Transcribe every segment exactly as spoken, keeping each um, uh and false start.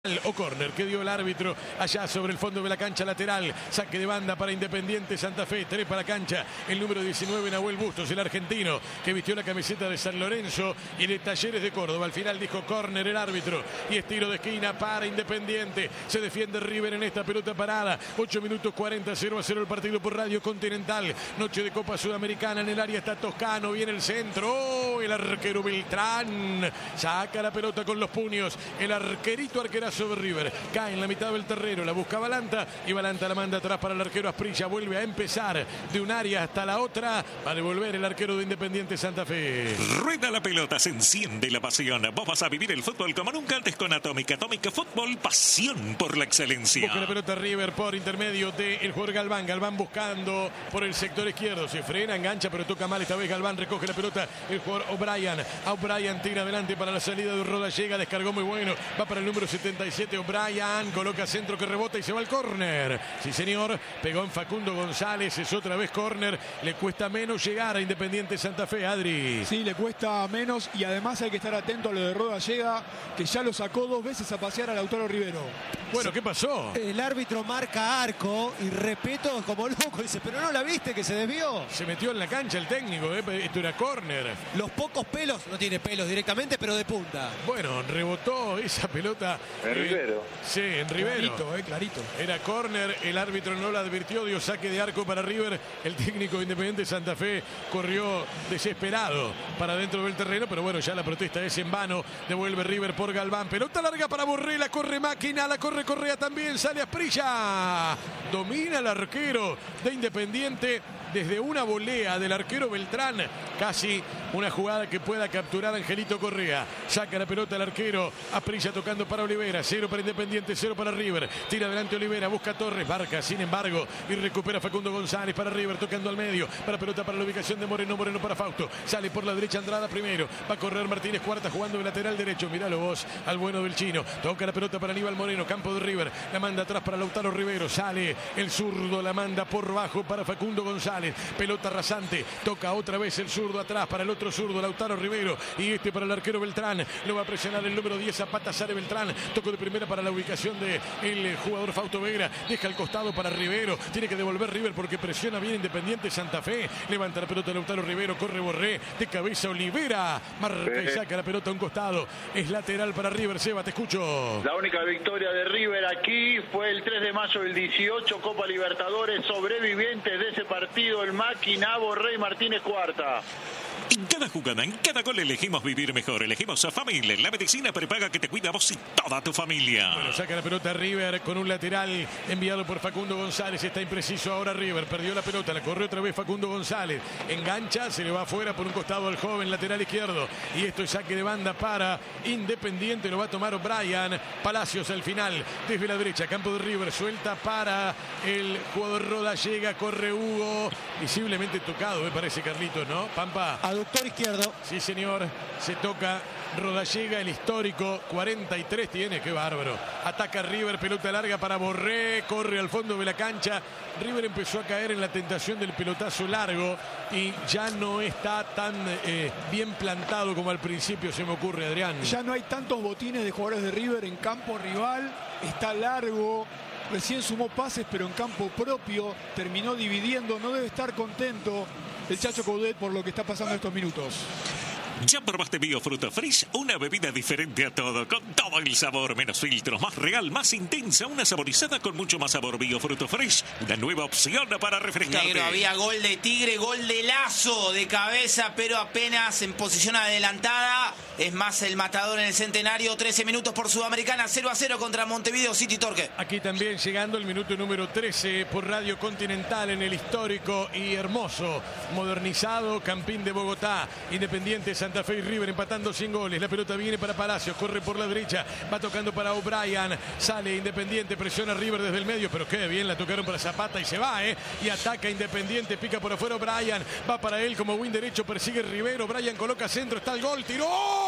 O córner que dio el árbitro allá sobre el fondo de la cancha lateral. Saque de banda para Independiente Santa Fe. Trepa la cancha el número diecinueve, Nahuel Bustos, el argentino que vistió la camiseta de San Lorenzo y de Talleres de Córdoba. Al final dijo córner el árbitro y es tiro de esquina para Independiente. Se defiende River en esta pelota parada. ocho minutos cuarenta, cero a cero el partido por Radio Continental. Noche de Copa Sudamericana. En el área está Toscano. Viene el centro. Oh, el arquero Beltrán saca la pelota con los puños. El arquerito arquerazo de River cae en la mitad del terreno, la busca Balanta y Balanta la manda atrás para el arquero Asprilla. Vuelve a empezar de un área hasta la otra. Va a devolver el arquero de Independiente Santa Fe. Rueda la pelota, se enciende la pasión. Vos vas a vivir el fútbol como nunca antes con Atómica. Atómica Fútbol, pasión por la excelencia. Busca la pelota River por intermedio del jugador Galván. Galván buscando por el sector izquierdo. Se frena, engancha, pero toca mal esta vez Galván. Recoge la pelota el jugador O'Brien. O'Brien tira adelante para la salida de Roda. Llega, descargó muy bueno. Va para el número setenta y siete. O'Brien coloca centro que rebota y se va al córner. Sí, señor. Pegó en Facundo González. Es otra vez córner. Le cuesta menos llegar a Independiente Santa Fe, Adri. Sí, le cuesta menos y además hay que estar atento a lo de Roda Llega, que ya lo sacó dos veces a pasear a Lautaro Rivero. Bueno, ¿qué pasó? El árbitro marca arco y Repeto como loco dice, pero no la viste que se desvió. Se metió en la cancha el técnico, ¿eh? Esto era córner. Los pocos pelos, no tiene pelos directamente, pero de punta. Bueno, rebotó esa pelota. En eh, Rivero. Sí, en Rivero. Clarito, eh, clarito. Era córner, el árbitro no la advirtió, dio saque de arco para River. El técnico de Independiente Santa Fe corrió desesperado para dentro del terreno, pero bueno, ya la protesta es en vano. Devuelve River por Galván. Pelota larga para Borré, la corre Máquina, la corre Correa también, sale Asprilla. Domina el arquero de Independiente desde una volea del arquero Beltrán. Casi una jugada que pueda capturar Angelito Correa. Saca la pelota el arquero. Asprilla tocando para Olivera. Cero para Independiente, cero para River. Tira adelante Olivera, busca Torres, marca sin embargo y recupera Facundo González para River, tocando al medio. Para pelota para la ubicación de Moreno. Moreno para Fausto. Sale por la derecha Andrada primero. Va a correr Martínez Cuarta jugando de lateral derecho. Míralo vos al bueno del chino. Toca la pelota para Aníbal Moreno. Campo de River. La manda atrás para Lautaro Rivero. Sale el zurdo. La manda por bajo para Facundo González. Pelota rasante. Toca otra vez el zurdo atrás para el otro zurdo, Lautaro Rivero. Y este para el arquero Beltrán. Lo va a presionar el número diez, Zapata. Sale Beltrán. Tocó de primera para la ubicación del jugador Fausto Vegra. Deja el costado para Rivero. Tiene que devolver River porque presiona bien Independiente Santa Fe. Levanta la pelota Lautaro Rivero. Corre Borré. De cabeza Olivera. Marca y saca la pelota a un costado. Es lateral para River. Seba, te escucho. La única victoria de River aquí fue el tres de mayo del dieciocho, Copa Libertadores. Sobrevivientes de ese partido, el Máquina, Borré y Martínez Cuarta. En cada jugada, en cada gol elegimos vivir mejor. Elegimos a Familia, la medicina prepaga que te cuida a vos y toda tu familia. Bueno, saca la pelota River con un lateral enviado por Facundo González. Está impreciso ahora River. Perdió la pelota, la corrió otra vez Facundo González. Engancha, se le va afuera por un costado al joven lateral izquierdo. Y esto es saque de banda para Independiente. Lo va a tomar O'Brien. Palacios al final. Desde la derecha, campo de River. Suelta para el jugador Roda. Llega, corre Hugo. Visiblemente tocado, me parece, Carlitos, ¿no? Pampa. Aductor izquierdo. Sí, señor. Se toca Rodallega, el histórico. cuarenta y tres tiene. Qué bárbaro. Ataca River. Pelota larga para Borré. Corre al fondo de la cancha. River empezó a caer en la tentación del pelotazo largo y ya no está tan eh, bien plantado como al principio, se me ocurre, Adrián. Ya no hay tantos botines de jugadores de River en campo rival. Está largo. Recién sumó pases, pero en campo propio. Terminó dividiendo. No debe estar contento el Chacho Coudet por lo que está pasando en estos minutos. ¿Ya probaste Biofruto Fresh? Una bebida diferente a todo, con todo el sabor, menos filtros, más real, más intensa, una saborizada con mucho más sabor. Biofruto Fresh, una nueva opción para refrescarte. Negro, había gol de Tigre, gol de Lazo de cabeza, pero apenas en posición adelantada. Es más el matador en el Centenario. trece minutos por Sudamericana, cero a cero contra Montevideo City Torque. Aquí también llegando el minuto número trece por Radio Continental en el histórico y hermoso, modernizado Campín de Bogotá. Independiente Santa Fe y River empatando sin goles. La pelota viene para Palacios, corre por la derecha, va tocando para O'Brien. Sale Independiente, presiona River desde el medio, pero qué bien la tocaron para Zapata y se va, ¿eh? Y ataca Independiente, pica por afuera O'Brien. Va para él como win derecho, persigue Rivero. O'Brien coloca centro, está el gol, tiró.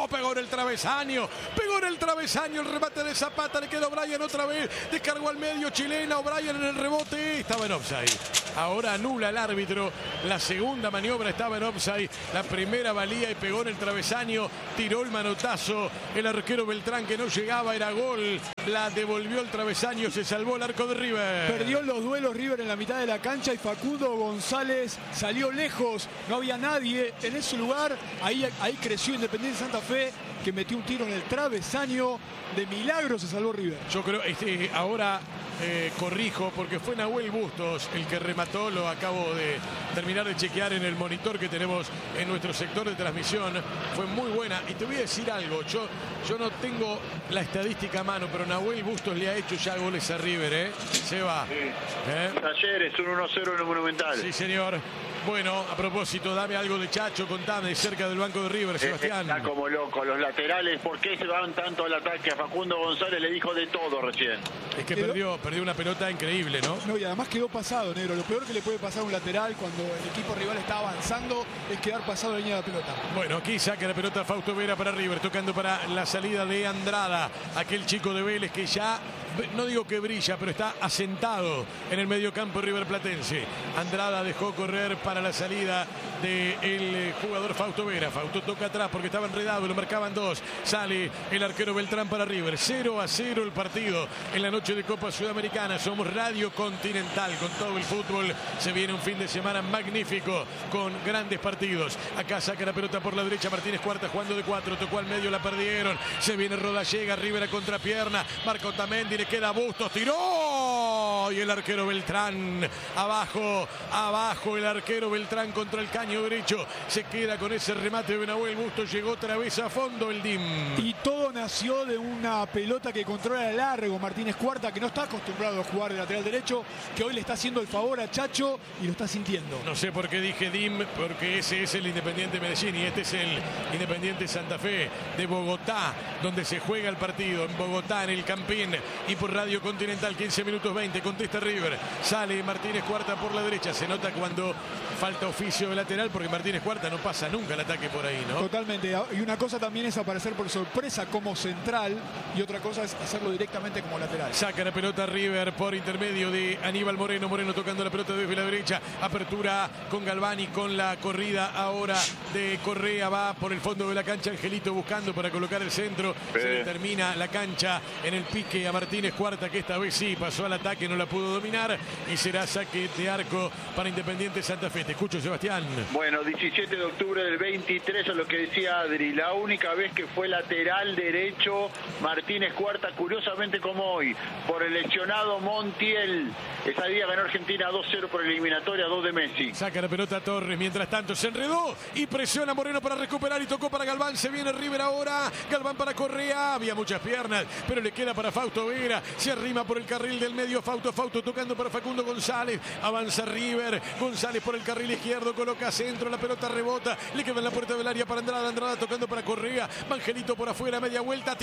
tiró, pegó en el travesaño, pegó en el travesaño, el remate de Zapata, le quedó O'Brien otra vez, descargó al medio, chilena, O'Brien en el rebote, estaba en offside. Ahora anula el árbitro, la segunda maniobra estaba en offside, la primera valía y pegó en el travesaño, tiró el manotazo, el arquero Beltrán que no llegaba, era gol, la devolvió el travesaño, se salvó el arco de River. Perdió los duelos River en la mitad de la cancha y Facundo González salió lejos, no había nadie en ese lugar, ahí, ahí creció Independiente Santa Fe, que metió un tiro en el travesaño, de milagro se salvó River. Yo creo, este, ahora eh, corrijo, porque fue Nahuel Bustos el que remató, lo acabo de terminar de chequear en el monitor que tenemos en nuestro sector de transmisión, fue muy buena, y te voy a decir algo, yo, yo no tengo la estadística a mano, pero Nahuel Bustos le ha hecho ya goles a River, ¿eh? Se va. Sí. ¿Eh? Talleres, un uno cero en el Monumental. Sí, señor. Bueno, a propósito, dame algo de Chacho, contame, cerca del banco de River, Sebastián. Está como loco, los laterales, ¿por qué se van tanto al ataque? A Facundo González le dijo de todo recién. Es que perdió, perdió una pelota increíble, ¿no? No, y además quedó pasado, negro. Lo peor que le puede pasar a un lateral cuando el equipo rival está avanzando es quedar pasado la línea de la pelota. Bueno, aquí saca la pelota Fausto Vera para River, tocando para la salida de Andrada, aquel chico de Vélez que ya, no digo que brilla, pero está asentado en el mediocampo River Platense. Andrada dejó correr para la salida del jugador Fausto Vera. Fausto toca atrás porque estaba enredado, lo marcaban dos. Sale el arquero Beltrán para River. cero a cero el partido en la noche de Copa Sudamericana. Somos Radio Continental con todo el fútbol. Se viene un fin de semana magnífico con grandes partidos. Acá saca la pelota por la derecha Martínez Cuarta jugando de cuatro. Tocó al medio, la perdieron. Se viene Rodallega, River a contrapierna. Marca Otamendi, le queda Bustos, tiró. Y el arquero Beltrán abajo, abajo el arquero Beltrán contra el caño derecho. Se queda con ese remate de Nahuel Bustos. Llegó otra vez a fondo el D I M. Y todo nació de una pelota que controla largo Martínez Cuarta, que no está acostumbrado a jugar de lateral derecho, que hoy le está haciendo el favor a Chacho y lo está sintiendo. No sé por qué dije D I M, porque ese es el Independiente Medellín y este es el Independiente Santa Fe de Bogotá, donde se juega el partido, en Bogotá, en el Campín, y por Radio Continental, quince minutos veinte, contesta River. Sale Martínez Cuarta por la derecha, se nota cuando falta oficio de lateral, porque Martínez Cuarta no pasa nunca el ataque por ahí, ¿no? Totalmente, y una cosa también es aparecer por sorpresa como central y otra cosa es hacerlo directamente como lateral. Saca la pelota River por intermedio de Aníbal Moreno, Moreno tocando la pelota desde la derecha, apertura con Galvani, con la corrida ahora de Correa, va por el fondo de la cancha, Angelito buscando para colocar el centro, sí. Se le termina la cancha en el pique a Martínez Cuarta, que esta vez sí pasó al ataque, no la pudo dominar y será saque de arco para Independiente Santa Fe. Te escucho, Sebastián. Bueno, diecisiete de octubre del veintitrés, a lo que decía Adri, la única vez que fue lateral derecho Martínez Cuarta, curiosamente como hoy, por el lesionado Montiel. Esa día ganó Argentina dos cero por eliminatoria, dos de Messi. Saca la pelota Torres, mientras tanto se enredó y presiona Moreno para recuperar y tocó para Galván. Se viene River ahora, Galván para Correa, había muchas piernas, pero le queda para Fausto Vera, se arrima por el carril del medio Fausto, Fausto tocando para Facundo González, avanza River, González por el carril izquierdo, coloca centro, la pelota rebota, le queda en la puerta del área para Andrada, Andrada tocando para Correa, Angelito por afuera, media vuelta,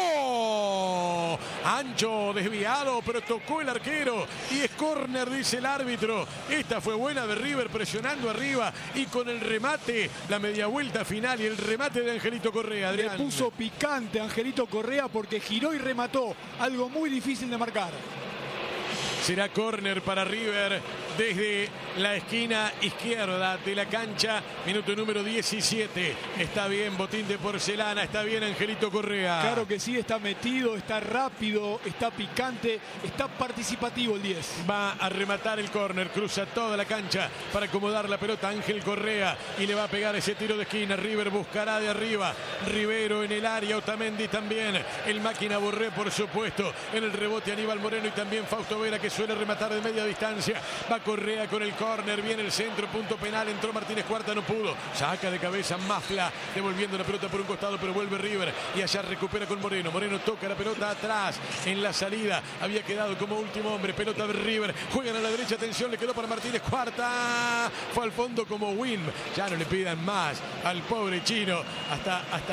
tiró, ancho, desviado, pero tocó el arquero y es córner, dice el árbitro. Esta fue buena de River, presionando arriba y con el remate, la media vuelta final y el remate de Angelito Correa. Adrián. Le puso picante Angelito Correa porque giró y remató, algo muy difícil de marcar. Será córner para River desde la esquina izquierda de la cancha. Minuto número diecisiete. Está bien Botín de Porcelana, está bien Angelito Correa. Claro que sí, está metido, está rápido, está picante, está participativo el diez. Va a rematar el córner, cruza toda la cancha para acomodar la pelota Ángel Correa y le va a pegar ese tiro de esquina. River buscará de arriba. Rivero en el área, Otamendi también. El máquina Borré, por supuesto. En el rebote Aníbal Moreno y también Fausto Vera, que suele rematar de media distancia. Va Correa con el córner, viene el centro, punto penal, entró Martínez Cuarta, no pudo. Saca de cabeza Mafla, devolviendo la pelota por un costado, pero vuelve River y allá recupera con Moreno. Moreno toca la pelota atrás, en la salida. Había quedado como último hombre, pelota de River. Juegan a la derecha, atención, le quedó para Martínez Cuarta. Fue al fondo como Win. Ya no le pidan más al pobre chino. Hasta, hasta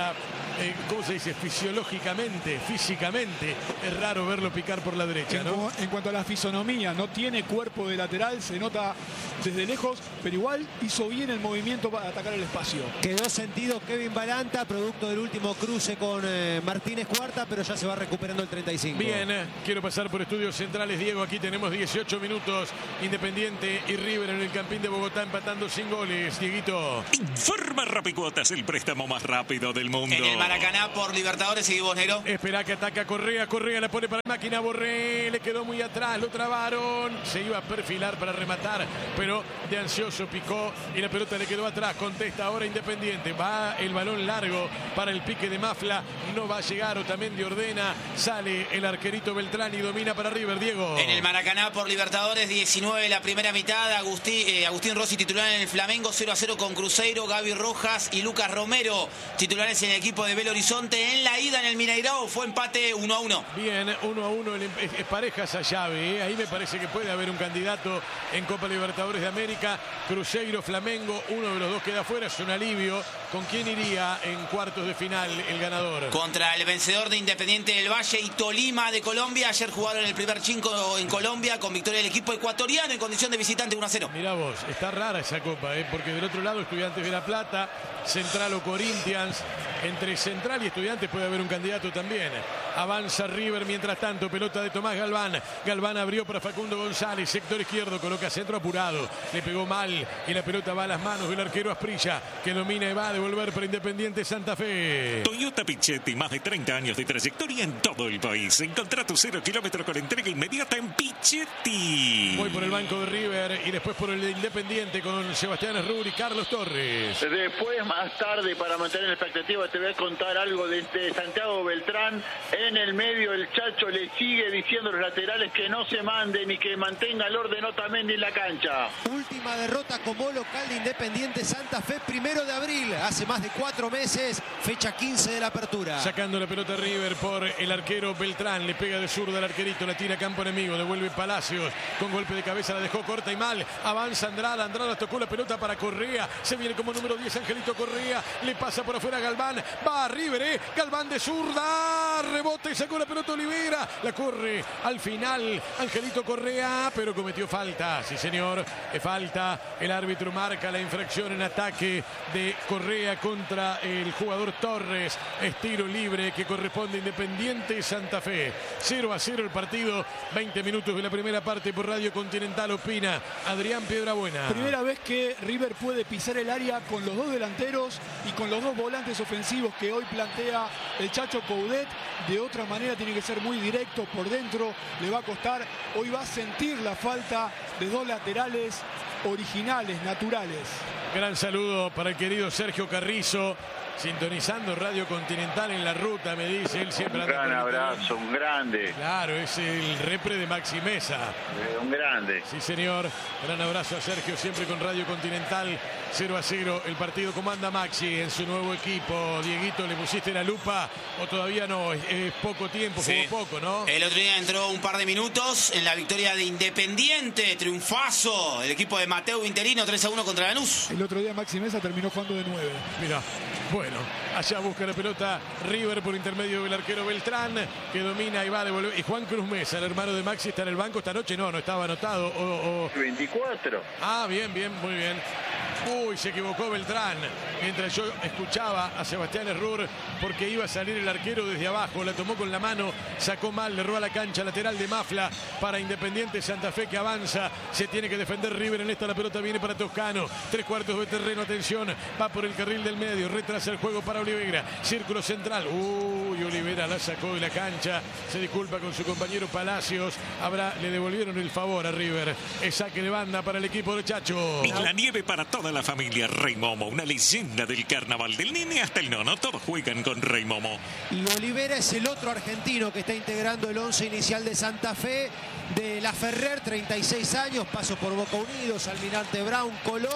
eh, ¿cómo se dice? Fisiológicamente, físicamente, es raro verlo picar por la derecha, ¿no? En, en cuanto a la fisonomía, no tiene cuerpo de lateral, se nota desde lejos, pero igual hizo bien el movimiento para atacar el espacio. Quedó sentido Kevin Balanta, producto del último cruce con eh, Martínez Cuarta, pero ya se va recuperando el treinta y cinco. Bien, quiero pasar por estudios centrales, Diego. Aquí tenemos dieciocho minutos. Independiente y River en el Campín de Bogotá empatando sin goles. Dieguito. Informa Rapicuotas, el préstamo más rápido del mundo. En el Maracaná por Libertadores, seguimos, negro. Espera que ataca Correa. Correa la pone para la máquina. Borré. Le quedó muy atrás. Lo trabaron. Se iba a perfilar para rematar, pero de ansioso picó y la pelota le quedó atrás. Contesta ahora Independiente. Va el balón largo para el pique de Mafla. No va a llegar. Otamendi ordena. Sale el arquerito Beltrán y domina para River. Diego. En el Maracaná por Libertadores, diecinueve la primera mitad. Agustín, eh, Agustín Rossi titular en el Flamengo, cero a cero con Cruzeiro. Gaby Rojas y Lucas Romero titulares en el equipo de Belo Horizonte. En la ida en el Mineirao fue empate uno a uno. Bien, uno a uno. Es, es pareja esa llave, ¿eh? Ahí me parece que puede haber un candidato en Copa Libertadores de América. Cruzeiro, Flamengo, uno de los dos queda fuera. Es un alivio. ¿Con quién iría en cuartos de final el ganador? Contra el vencedor de Independiente del Valle y Tolima de Colombia. Ayer jugaron el primer cinco en Colombia con victoria del equipo ecuatoriano en condición de visitante uno a cero. Mirá vos, está rara esa copa, ¿eh? Porque del otro lado Estudiantes de La Plata, Central o Corinthians. Entre Central y Estudiantes puede haber un candidato también. Avanza River, mientras tanto, pelota de Tomás Galván. Galván abrió para Facundo González, sector izquierdo, coloca centro apurado. Le pegó mal y la pelota va a las manos del arquero Asprilla, que domina y va a devolver para Independiente Santa Fe. Toyota Pichetti, más de treinta años de trayectoria en todo el país. Encontrá tu cero kilómetro con entrega inmediata en Pichetti. Voy por el banco de River y después por el de Independiente con Sebastián Errur y Carlos Torres. Después, más tarde, para mantener la expectativa, te voy a contar algo de, de Santiago Beltrán. En el medio, el Chacho le sigue diciendo a los laterales que no se manden y que mantenga el orden Otamendi en la cancha. Última derrota como local de Independiente Santa Fe, primero de abril, hace más de cuatro meses, fecha quince de la apertura. Sacando la pelota River por el arquero Beltrán, le pega de zurda al arquerito, la tira a campo enemigo, devuelve Palacios, con golpe de cabeza la dejó corta y mal, avanza Andrada, Andrada tocó la pelota para Correa, se viene como número diez Angelito Correa, le pasa por afuera a Galván, va a River, eh. Galván de zurda, rebota y sacó la pelota Olivera, la corre al final Angelito Correa, pero cometió falta, sí señor, es falta, el árbitro marca la infracción en ataque de Correa contra el jugador Torres, es tiro libre que corresponde a Independiente Santa Fe, cero a cero el partido, veinte minutos de la primera parte por Radio Continental, opina Adrián Piedrabuena. Primera vez que River puede pisar el área con los dos delanteros y con los dos volantes ofensivos que hoy plantea el Chacho Coudet. De otra manera tiene que ser muy directo por dentro, le va a costar. Hoy va a sentir la falta de dos laterales originales, naturales. Gran saludo para el querido Sergio Carrizo, sintonizando Radio Continental en la ruta, me dice él siempre. Un gran abrazo, un grande. Claro, es el repre de Maxi Mesa. Eh, un grande. Sí, señor. Gran abrazo a Sergio, siempre con Radio Continental. cero a cero el partido. ¿Cómo anda Maxi en su nuevo equipo? Dieguito, ¿le pusiste la lupa o todavía no? Es, es poco tiempo, Sí. jugó poco, ¿no? El otro día entró un par de minutos en la victoria de Independiente, triunfazo, el equipo de Mateo Interino, tres a uno contra Lanús. El otro día Maxi Mesa terminó jugando de nueve. Mira, bueno, allá busca la pelota River por intermedio del arquero Beltrán, que domina y va a devolver. Y Juan Cruz Mesa, el hermano de Maxi, está en el banco esta noche. No, no estaba anotado. O, o... veinticuatro. Ah, bien, bien, muy bien. Uy, se equivocó Beltrán. Mientras yo escuchaba a Sebastián Errur, porque iba a salir el arquero desde abajo, la tomó con la mano, sacó mal, le roba la cancha, lateral de Mafla para Independiente Santa Fe que avanza. Se tiene que defender River en esta, la pelota viene para Toscano. Tres cuartos de terreno, atención, va por el carril del medio, retrasa el juego para Olivera. Círculo central. Uy, Olivera la sacó de la cancha. Se disculpa con su compañero Palacios. Habrá, le devolvieron el favor a River. Es saque de banda para el equipo de Chacho. Y la nieve para toda la familia. Rey Momo, una leyenda del carnaval, del nene hasta el nono, todos juegan con Rey Momo. Y Olivera es el otro argentino que está integrando el once inicial de Santa Fe, de La Ferrer, treinta y seis años, paso por Boca Unidos, Almirante Brown, Colón,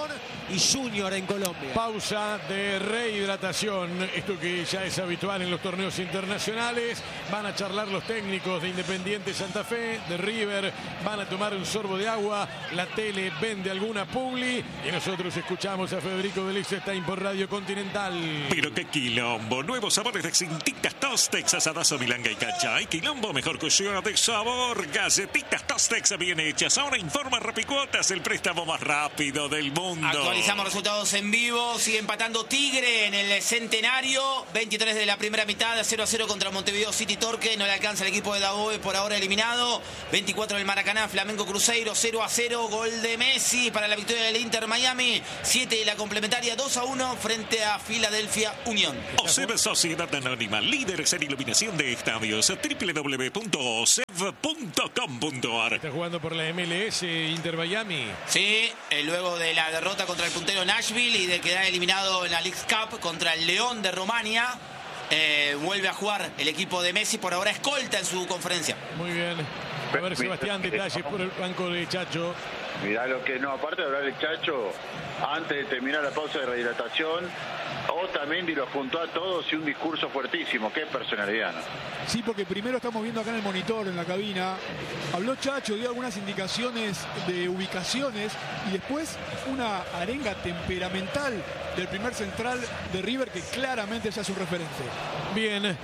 y Junior en Colombia. Pausa de rehidratación, esto que ya es habitual en los torneos internacionales. Van a charlar los técnicos de Independiente Santa Fe, de River, van a tomar un sorbo de agua, la tele vende alguna publi y nosotros escuchamos a Federico Belichstein por Radio Continental. Pero qué quilombo, nuevos sabores de Extintitas Tostex, asadazo, milanga y cacha. Y quilombo mejor que sea de sabor. Galletitas Tostex bien hechas. Ahora informa Rapicuotas, el préstamo más rápido del mundo. Actualizamos resultados en vivo. Sigue empatando Tigre en el Centenario. veintitrés de la primera mitad, cero a cero contra Montevideo City Torque. No le alcanza el equipo de Daboe, por ahora eliminado. veinticuatro del Maracaná, Flamengo Cruzeiro, cero a cero. Gol de Messi para la victoria del Inter Miami. siete de la complementaria, dos a uno frente a Filadelfia Unión. OSEB Sociedad Anónima, líderes en iluminación de estadios. doble u doble u doble u punto o s e b punto com punto a r. Está jugando por la M L S Inter Miami. Sí, eh, luego de la derrota contra el puntero Nashville y de quedar eliminado en la League Cup contra el León de Rumania, eh, vuelve a jugar el equipo de Messi, por ahora escolta en su conferencia. Muy bien. A ver, Sebastián, detalles por el banco de Chacho. Mirá lo que no, aparte de hablar de Chacho, antes de terminar la pausa de rehidratación, Otamendi los juntó a todos y un discurso fuertísimo. Qué personalidad, ¿no? Sí, porque primero estamos viendo acá en el monitor, en la cabina, habló Chacho, dio algunas indicaciones de ubicaciones y después una arenga temperamental del primer central de River que claramente ya es un referente. Bien.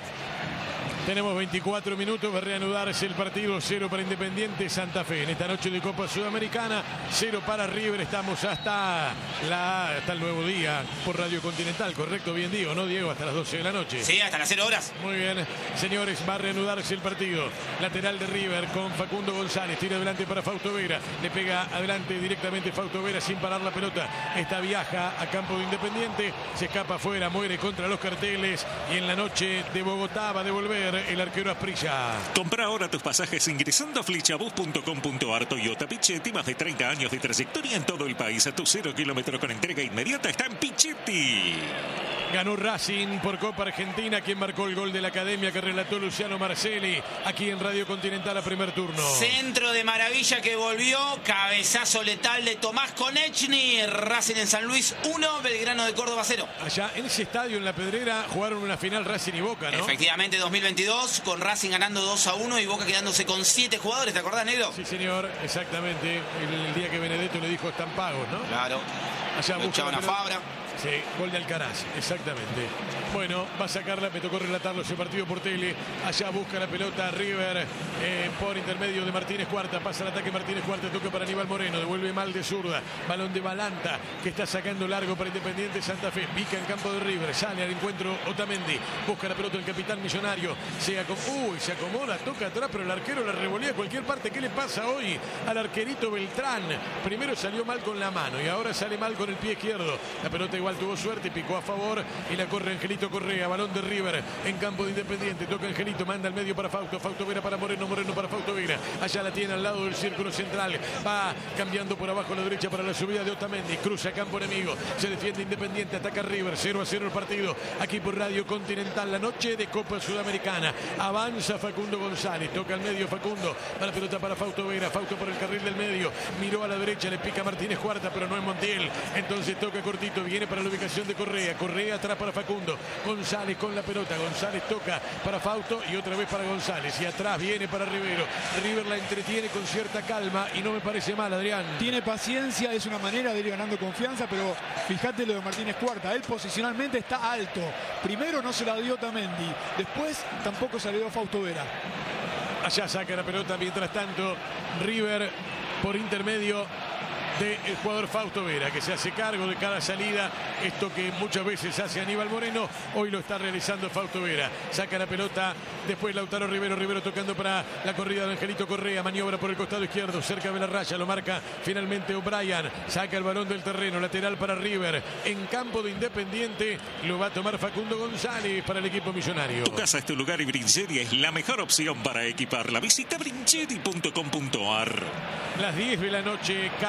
Tenemos veinticuatro minutos, va a reanudarse el partido. Cero para Independiente Santa Fe. En esta noche de Copa Sudamericana, cero para River. Estamos hasta, la, hasta el nuevo día por Radio Continental. Correcto, bien digo, ¿no, Diego? Hasta las doce de la noche. Sí, hasta las cero horas. Muy bien. Señores, va a reanudarse el partido. Lateral de River con Facundo González. Tira adelante para Fausto Vera. Le pega adelante directamente Fausto Vera sin parar la pelota. Esta viaja a campo de Independiente. Se escapa afuera, muere contra los carteles. Y en la noche de Bogotá va a devolver el arquero Asprilla. Compra ahora tus pasajes ingresando a flechabus punto com punto a r. Toyota Pichetti, más de treinta años de trayectoria en todo el país. A tu cero kilómetros con entrega inmediata está en Pichetti. Ganó Racing por Copa Argentina. Quien marcó el gol de la Academia que relató Luciano Marcelli aquí en Radio Continental a primer turno. Centro de maravilla que volvió. Cabezazo letal de Tomás Konechny. Racing en San Luis uno, Belgrano de Córdoba cero. Allá en ese estadio en La Pedrera jugaron una final Racing y Boca, ¿no? Efectivamente, dos mil veintidós, con Racing ganando dos a uno y Boca quedándose con siete jugadores. ¿Te acordás, negro? Sí, señor, exactamente. El, el día que Benedetto le dijo están pagos, ¿no? Claro. Allá lo echaban a Fabra. Sí, gol de Alcaraz, exactamente. Bueno, va a sacarla, me tocó relatarlo ese partido por tele. Allá busca la pelota River eh, por intermedio de Martínez Cuarta. Pasa el ataque Martínez Cuarta, toca para Aníbal Moreno. Devuelve mal de zurda. Balón de Balanta, que está sacando largo para Independiente Santa Fe. Pica en campo de River. Sale al encuentro Otamendi. Busca la pelota el capitán millonario. Se acomoda, uy, se acomoda, toca atrás, pero el arquero la revolea a cualquier parte. ¿Qué le pasa hoy al arquerito Beltrán? Primero salió mal con la mano y ahora sale mal con el pie izquierdo. La pelota igual tuvo suerte, picó a favor y la corre Angelito Correa. Balón de River en campo de Independiente. Toca Angelito, manda al medio para Fausto. Fausto Vera para Moreno, Moreno para Fausto Vera. Allá la tiene al lado del círculo central. Va cambiando por abajo a la derecha para la subida de Otamendi. Cruza campo enemigo. Se defiende Independiente, ataca River. cero a cero el partido. Aquí por Radio Continental, la noche de Copa Sudamericana. Avanza Facundo González. Toca al medio Facundo. Va la pelota para Fausto Vera. Fausto por el carril del medio. Miró a la derecha, le pica Martínez Cuarta, pero no es Montiel. Entonces toca cortito. Viene para la ubicación de Correa. Correa atrás para Facundo. González con la pelota. González toca para Fausto y otra vez para González. Y atrás viene para Rivero. River la entretiene con cierta calma y no me parece mal, Adrián. Tiene paciencia, es una manera de ir ganando confianza, pero fíjate lo de Martínez Cuarta. Él posicionalmente está alto. Primero no se la dio Otamendi. Después tampoco se la dio Fausto Vera. Allá saca la pelota. Mientras tanto, River por intermedio del jugador Fausto Vera, que se hace cargo de cada salida. Esto que muchas veces hace Aníbal Moreno, hoy lo está realizando Fausto Vera. Saca la pelota, después Lautaro Rivero, Rivero tocando para la corrida de Angelito Correa, maniobra por el costado izquierdo, cerca de la raya, lo marca finalmente O'Brien, saca el balón del terreno, lateral para River, en campo de Independiente, lo va a tomar Facundo González para el equipo millonario. Tu casa es tu lugar y Brinchetti es la mejor opción para equiparla. Visita brinchetti punto com punto a r. Las diez de la noche, casi en la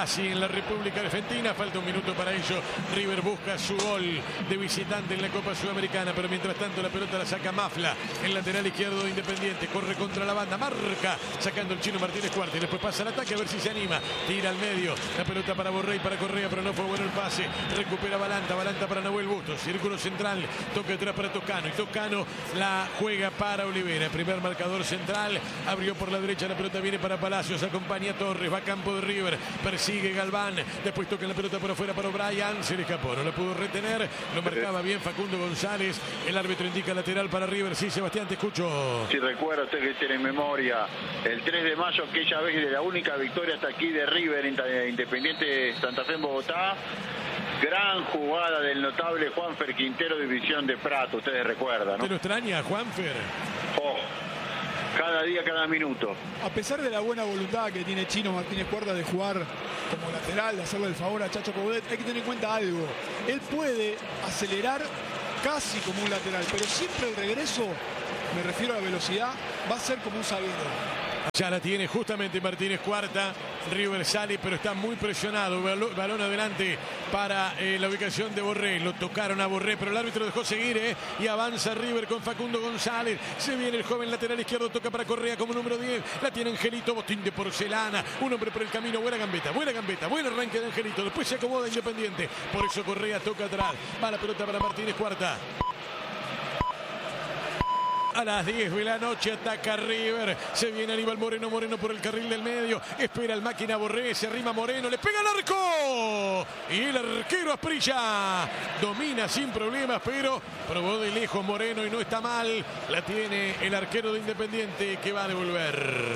la República Argentina. Falta un minuto para ello. River busca su gol de visitante en la Copa Sudamericana, pero mientras tanto la pelota la saca Mafla, el lateral izquierdo de Independiente, corre contra la banda, marca, sacando el chino Martínez Cuarta y después pasa al ataque a ver si se anima, tira al medio, la pelota para Borré y para Correa, pero no fue bueno el pase, recupera Balanta, Balanta para Nahuel Bustos, círculo central, toque atrás para Toscano y Toscano la juega para Olivera, primer marcador central, abrió por la derecha, la pelota viene para Palacios, acompaña a Torres, va a campo de River, persigue Galván, después toca la pelota por afuera para O'Brien, se le escapó, no la pudo retener, lo marcaba bien Facundo González, el árbitro indica lateral para River. Sí, Sebastián, te escucho. Si recuerda usted que tiene en memoria el tres de mayo, aquella vez de la única victoria hasta aquí de River Independiente Santa Fe en Bogotá, gran jugada del notable Juanfer Quintero, división de Prato, ustedes recuerdan, ¿no? ¿Te lo extraña, Juanfer? Oh, cada día, cada minuto. A pesar de la buena voluntad que tiene Chino Martínez Cuarta de jugar como lateral, de hacerle el favor a Chacho Coudet, hay que tener en cuenta algo. Él puede acelerar casi como un lateral, pero siempre el regreso, me refiero a la velocidad, va a ser como un zaguero. Ya la tiene justamente Martínez Cuarta. River sale, pero está muy presionado. Balón adelante para eh, la ubicación de Borré. Lo tocaron a Borré, pero el árbitro dejó seguir eh, y avanza River con Facundo González. Se viene el joven lateral izquierdo, toca para Correa como número diez. La tiene Angelito, botín de porcelana. Un hombre por el camino, buena gambeta, buena gambeta, buen arranque de Angelito. Después se acomoda Independiente. Por eso Correa toca atrás. Va la pelota para Martínez Cuarta. A las diez de la noche ataca River. Se viene Aníbal Moreno. Moreno por el carril del medio. Espera el máquina Borré. Se arrima Moreno. Le pega al arco. Y el arquero Asprilla domina sin problemas, pero probó de lejos Moreno y no está mal. La tiene el arquero de Independiente que va a devolver.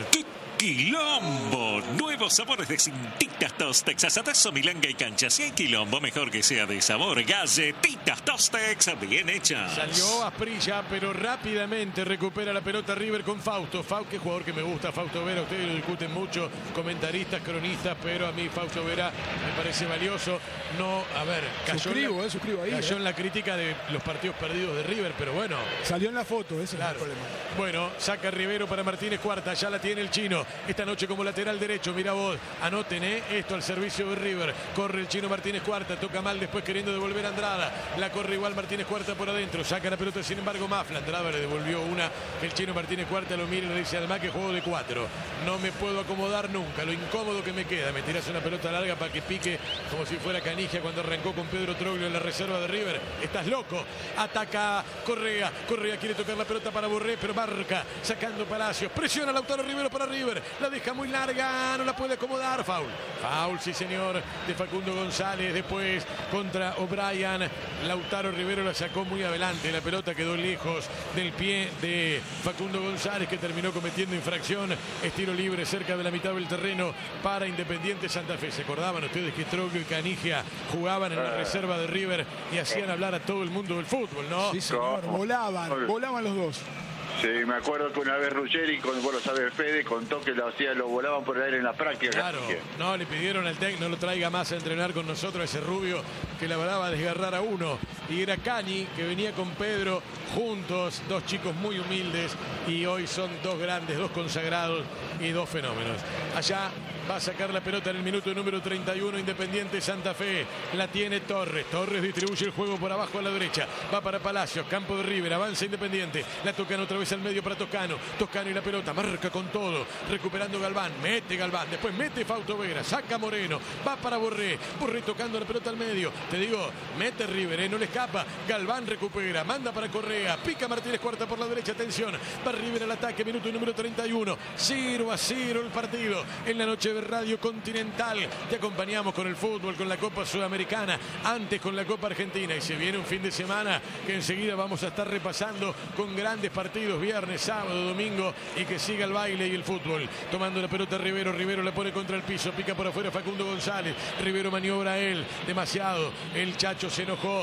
Quilombo, nuevos sabores de Cintitas Tostex, asadazo, milanga y cancha. Si hay quilombo, mejor que sea de sabor. Galletitas Tostex, bien hechas. Salió Asprilla, pero rápidamente recupera la pelota River con Fausto. Fausto, que jugador que me gusta, Fausto Vera. Ustedes lo discuten mucho, comentaristas, cronistas, pero a mí Fausto Vera me parece valioso. No, a ver, cayó, suscribo, en, la, eh, suscribo ahí, cayó eh. en la crítica de los partidos perdidos de River, pero bueno. Salió en la foto, ese claro. es el problema. Bueno, saca Rivero para Martínez Cuarta, ya la tiene el chino. Esta noche como lateral derecho, mira vos, anoten eh, esto al servicio de River. Corre el chino Martínez Cuarta, toca mal después queriendo devolver a Andrada. La corre igual Martínez Cuarta por adentro, saca la pelota sin embargo Mafla. Andrada le devolvió una, el chino Martínez Cuarta lo mira y le dice al que juego de cuatro. No me puedo acomodar nunca, lo incómodo que me queda. Me tiras una pelota larga para que pique como si fuera Canigia cuando arrancó con Pedro Troglio en la reserva de River. Estás loco. Ataca Correa, Correa quiere tocar la pelota para Borré, pero marca, sacando Palacios. Presiona Lautaro Rivero para River. La deja muy larga, no la puede acomodar. Foul. Foul, sí señor, de Facundo González. Después contra O'Brien. Lautaro Rivero la sacó muy adelante. La pelota quedó lejos del pie de Facundo González, que terminó cometiendo infracción. Estilo libre cerca de la mitad del terreno para Independiente Santa Fe. ¿Se acordaban ustedes que Troglio y Canigia jugaban en la reserva de River y hacían hablar a todo el mundo del fútbol, no? Sí, señor. Volaban, volaban los dos. Sí, me acuerdo que una vez Ruggeri, con, vos lo sabes, Fede, contó que lo hacía, lo volaban por el aire en la práctica. Claro, no, le pidieron al técnico no lo traiga más a entrenar con nosotros, ese rubio que la verdad va a desgarrar a uno. Y era Cani, que venía con Pedro juntos, dos chicos muy humildes, y hoy son dos grandes, dos consagrados y dos fenómenos. Allá va a sacar la pelota en el minuto número treinta y uno Independiente Santa Fe. La tiene Torres. Torres distribuye el juego por abajo a la derecha. Va para Palacios, campo de River, avanza Independiente. La tocan otra vez al medio para Toscano. Toscano y la pelota, marca con todo. Recuperando Galván, mete Galván. Después mete Fausto Vera, saca Moreno. Va para Borré. Borré tocando la pelota al medio. Te digo, mete River, ¿eh? No le escapa. Galván recupera, manda para Correa. Pica Martínez Cuarta por la derecha. Atención, va River al ataque. Minuto número treinta y uno. cero a cero el partido. En la noche de Radio Continental te acompañamos con el fútbol, con la Copa Sudamericana, antes con la Copa Argentina, y se viene un fin de semana que enseguida vamos a estar repasando con grandes partidos, viernes, sábado, domingo, y que siga el baile y el fútbol. Tomando la pelota Rivero, Rivero la pone contra el piso, pica por afuera Facundo González, Rivero maniobra a él, demasiado, el Chacho se enojó porque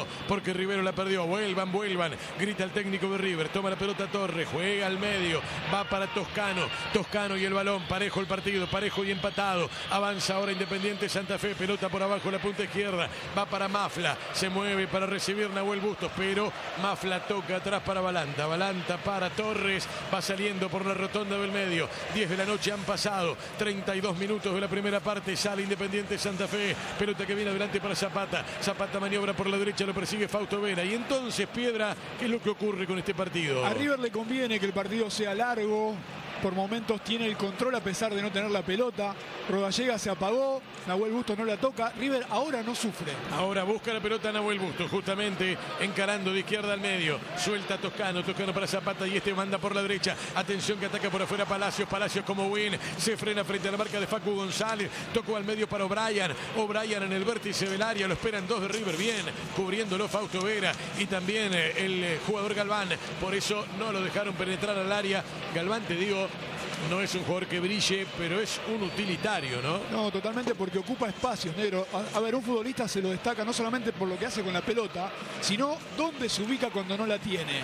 porque Rivero la perdió. Vuelvan, vuelvan. Grita el técnico de River. Toma la pelota Torres. Juega al medio. Va para Toscano. Toscano y el balón. Parejo el partido. Parejo y empatado. Avanza ahora Independiente Santa Fe. Pelota por abajo, la punta izquierda. Va para Mafla. Se mueve para recibir Nahuel Bustos. Pero Mafla toca atrás para Balanta. Balanta para Torres. Va saliendo por la rotonda del medio. diez de la noche han pasado. treinta y dos minutos de la primera parte. Sale Independiente Santa Fe. Pelota que viene adelante para Zapata. Zapata maniobra por la derecha. Lo persigue Fausto Vera. Y entonces, Piedra, ¿qué es lo que ocurre con este partido? A River le conviene que el partido sea largo. Por momentos tiene el control a pesar de no tener la pelota. Rodallega se apagó. Nahuel Bustos no la toca. River ahora no sufre. Ahora busca la pelota Nahuel Bustos, justamente encarando de izquierda al medio. Suelta Toscano, Toscano para Zapata y este manda por la derecha. Atención que ataca por afuera Palacios. Palacios como win. Se frena frente a la marca de Facu González. Tocó al medio para O'Brien. O'Brien en el vértice del área. Lo esperan dos de River. Bien, cubriéndolo Fausto Vera y también el jugador Galván. Por eso no lo dejaron penetrar al área. Galván, te digo, no es un jugador que brille, pero es un utilitario, ¿no? No, totalmente, porque ocupa espacios, negro. A, a ver, un futbolista se lo destaca no solamente por lo que hace con la pelota, sino dónde se ubica cuando no la tiene.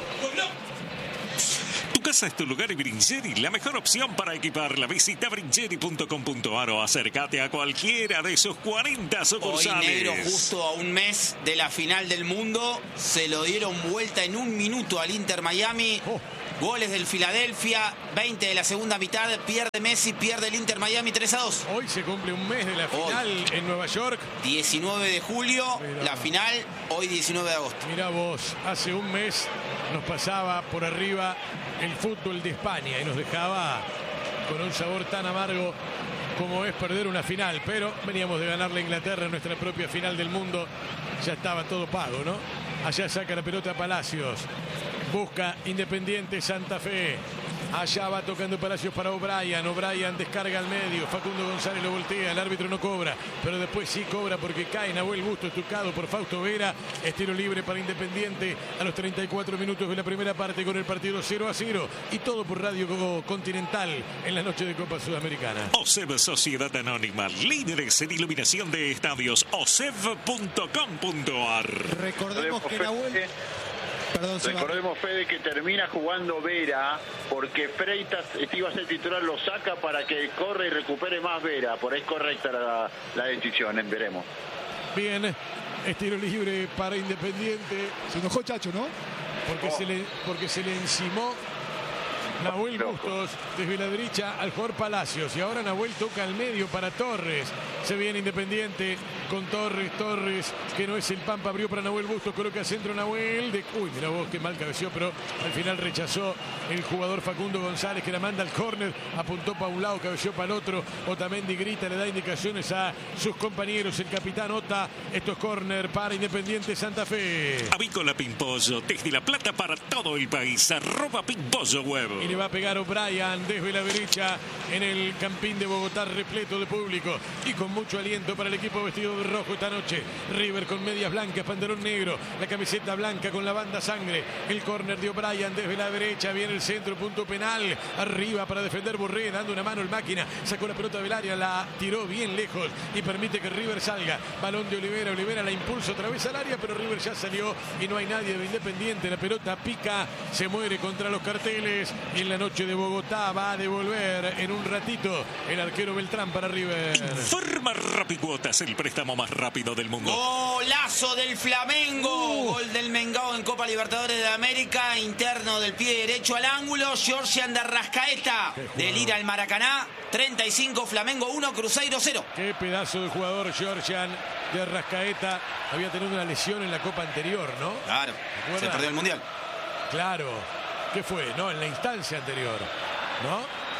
Tu casa es tu lugar y Bringeri, la mejor opción para equiparla. Visita bringeri punto com punto ar o acércate a cualquiera de sus cuarenta sucursales. Hoy, negro, justo a un mes de la final del mundo, se lo dieron vuelta en un minuto al Inter Miami. Oh. Goles del Filadelfia, veinte de la segunda mitad, pierde Messi, pierde el Inter Miami tres a dos. Hoy se cumple un mes de la final hoy, en Nueva York. diecinueve de julio, mirá, la final, hoy diecinueve de agosto. Mirá vos, hace un mes nos pasaba por arriba el fútbol de España y nos dejaba con un sabor tan amargo como es perder una final. Pero veníamos de ganarle a Inglaterra en nuestra propia final del mundo. Ya estaba todo pago, ¿no? Allá saca la pelota Palacios. Busca Independiente Santa Fe. Allá va tocando Palacios para O'Brien. O'Brien descarga al medio. Facundo González lo voltea. El árbitro no cobra. Pero después sí cobra porque cae Nahuel Bustos, tocado por Fausto Vera. Estilo libre para Independiente a los treinta y cuatro minutos de la primera parte con el partido cero a cero. Y todo por Radio Continental en la noche de Copa Sudamericana. OSEV Sociedad Anónima. Líderes en iluminación de estadios. osev punto com punto ar. Recordemos que Nahuel... Perdón, recordemos, Fede, que termina jugando Vera porque Freitas iba a ser titular, lo saca para que corre y recupere más Vera. Por ahí es correcta la, la decisión, veremos. Bien, estilo libre para Independiente. Se enojó Chacho, ¿no? Porque, oh. se, le, porque se le encimó Nahuel Bustos desde la derecha al jugador Palacios. Y ahora Nahuel toca al medio para Torres. Se viene Independiente con Torres. Torres, que no es el Pampa, abrió para Nahuel Bustos. Coloca centro Nahuel. De... Uy, mira vos, qué mal cabeció, pero al final rechazó el jugador Facundo González, que la manda al córner. Apuntó para un lado, cabeció para el otro. Otamendi grita, le da indicaciones a sus compañeros. El capitán Ota. Esto es córner para Independiente Santa Fe. Avícola Pimpollo, desde La Plata para todo el país. Arroba Pimpollo Web. Y le va a pegar O'Brien desde la derecha en el Campín de Bogotá, repleto de público y con mucho aliento para el equipo vestido de rojo esta noche. River con medias blancas, pantalón negro, la camiseta blanca con la banda sangre. El córner de O'Brien desde la derecha, viene el centro, punto penal. Arriba para defender Borré, dando una mano el máquina. Sacó la pelota del área, la tiró bien lejos y permite que River salga. Balón de Olivera, Olivera la impulsa otra vez al área, pero River ya salió y no hay nadie de Independiente. La pelota pica, se muere contra los carteles. Y en la noche de Bogotá va a devolver en un ratito el arquero Beltrán para River. Informa Rapicuotas, el préstamo más rápido del mundo. Golazo del Flamengo. Uh. Gol del Mengao en Copa Libertadores de América. Interno del pie derecho al ángulo. Georgian de Arrascaeta. Del ir al Maracaná. treinta y cinco, Flamengo uno, Cruzeiro cero. Qué pedazo de jugador Georgian de Arrascaeta. Había tenido una lesión en la Copa anterior, ¿no? Claro. Se perdió el Mundial. Claro. ¿Qué fue? No, en la instancia anterior, ¿no?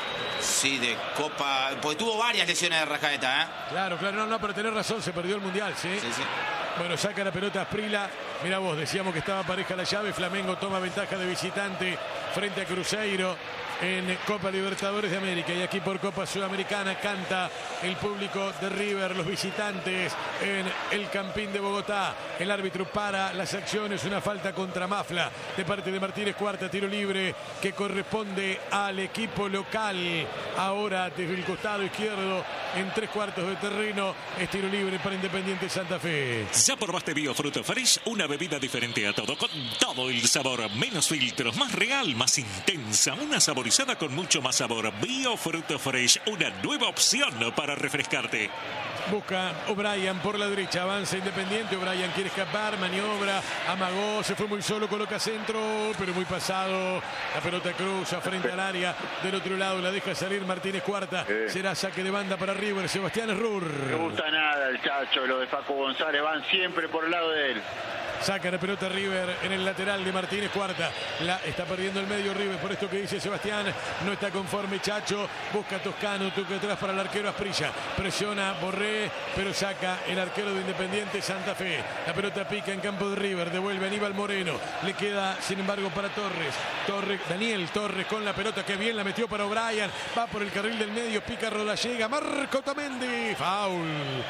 Sí, de Copa... Porque tuvo varias lesiones de Arrascaeta, ¿eh? Claro, claro, no, no, pero tenés razón, se perdió el Mundial, ¿sí? Sí, sí. Bueno, saca la pelota Asprila. Mirá vos, decíamos que estaba pareja la llave. Flamengo toma ventaja de visitante frente a Cruzeiro. en Copa Libertadores de América. Y aquí por Copa Sudamericana canta el público de River, los visitantes en el Campín de Bogotá. El árbitro para las acciones, una falta contra Mafla de parte de Martínez Cuarta, tiro libre que corresponde al equipo local. Ahora desde el costado izquierdo, en tres cuartos de terreno, es tiro libre para Independiente Santa Fe. Ya probaste Biofruto Fresh, una bebida diferente a todo, con todo el sabor, menos filtros, más real, más intensa, una saborizada con mucho más sabor. Biofruto Fresh, una nueva opción para refrescarte. Busca O'Brien por la derecha, avanza Independiente, O'Brien quiere escapar, maniobra, amagó, se fue muy solo, coloca centro, pero muy pasado. La pelota cruza frente al área, del otro lado la deja salir Martínez Cuarta, eh. será saque de banda para River. Sebastián Rur. No me gusta nada el Chacho, lo de Facu González, van siempre por el lado de él. Saca la pelota River en el lateral de Martínez Cuarta. La está perdiendo el medio River, por esto que dice Sebastián. No está conforme Chacho. Busca Toscano, toque atrás para el arquero Asprilla. Presiona Borré, pero saca el arquero de Independiente Santa Fe. La pelota pica en campo de River. Devuelve Aníbal Moreno. Le queda, sin embargo, para Torres. Torres, Daniel Torres con la pelota que bien la metió para O'Brien. Va por el carril del medio. Pica Rodallega. Marco Otamendi. Foul.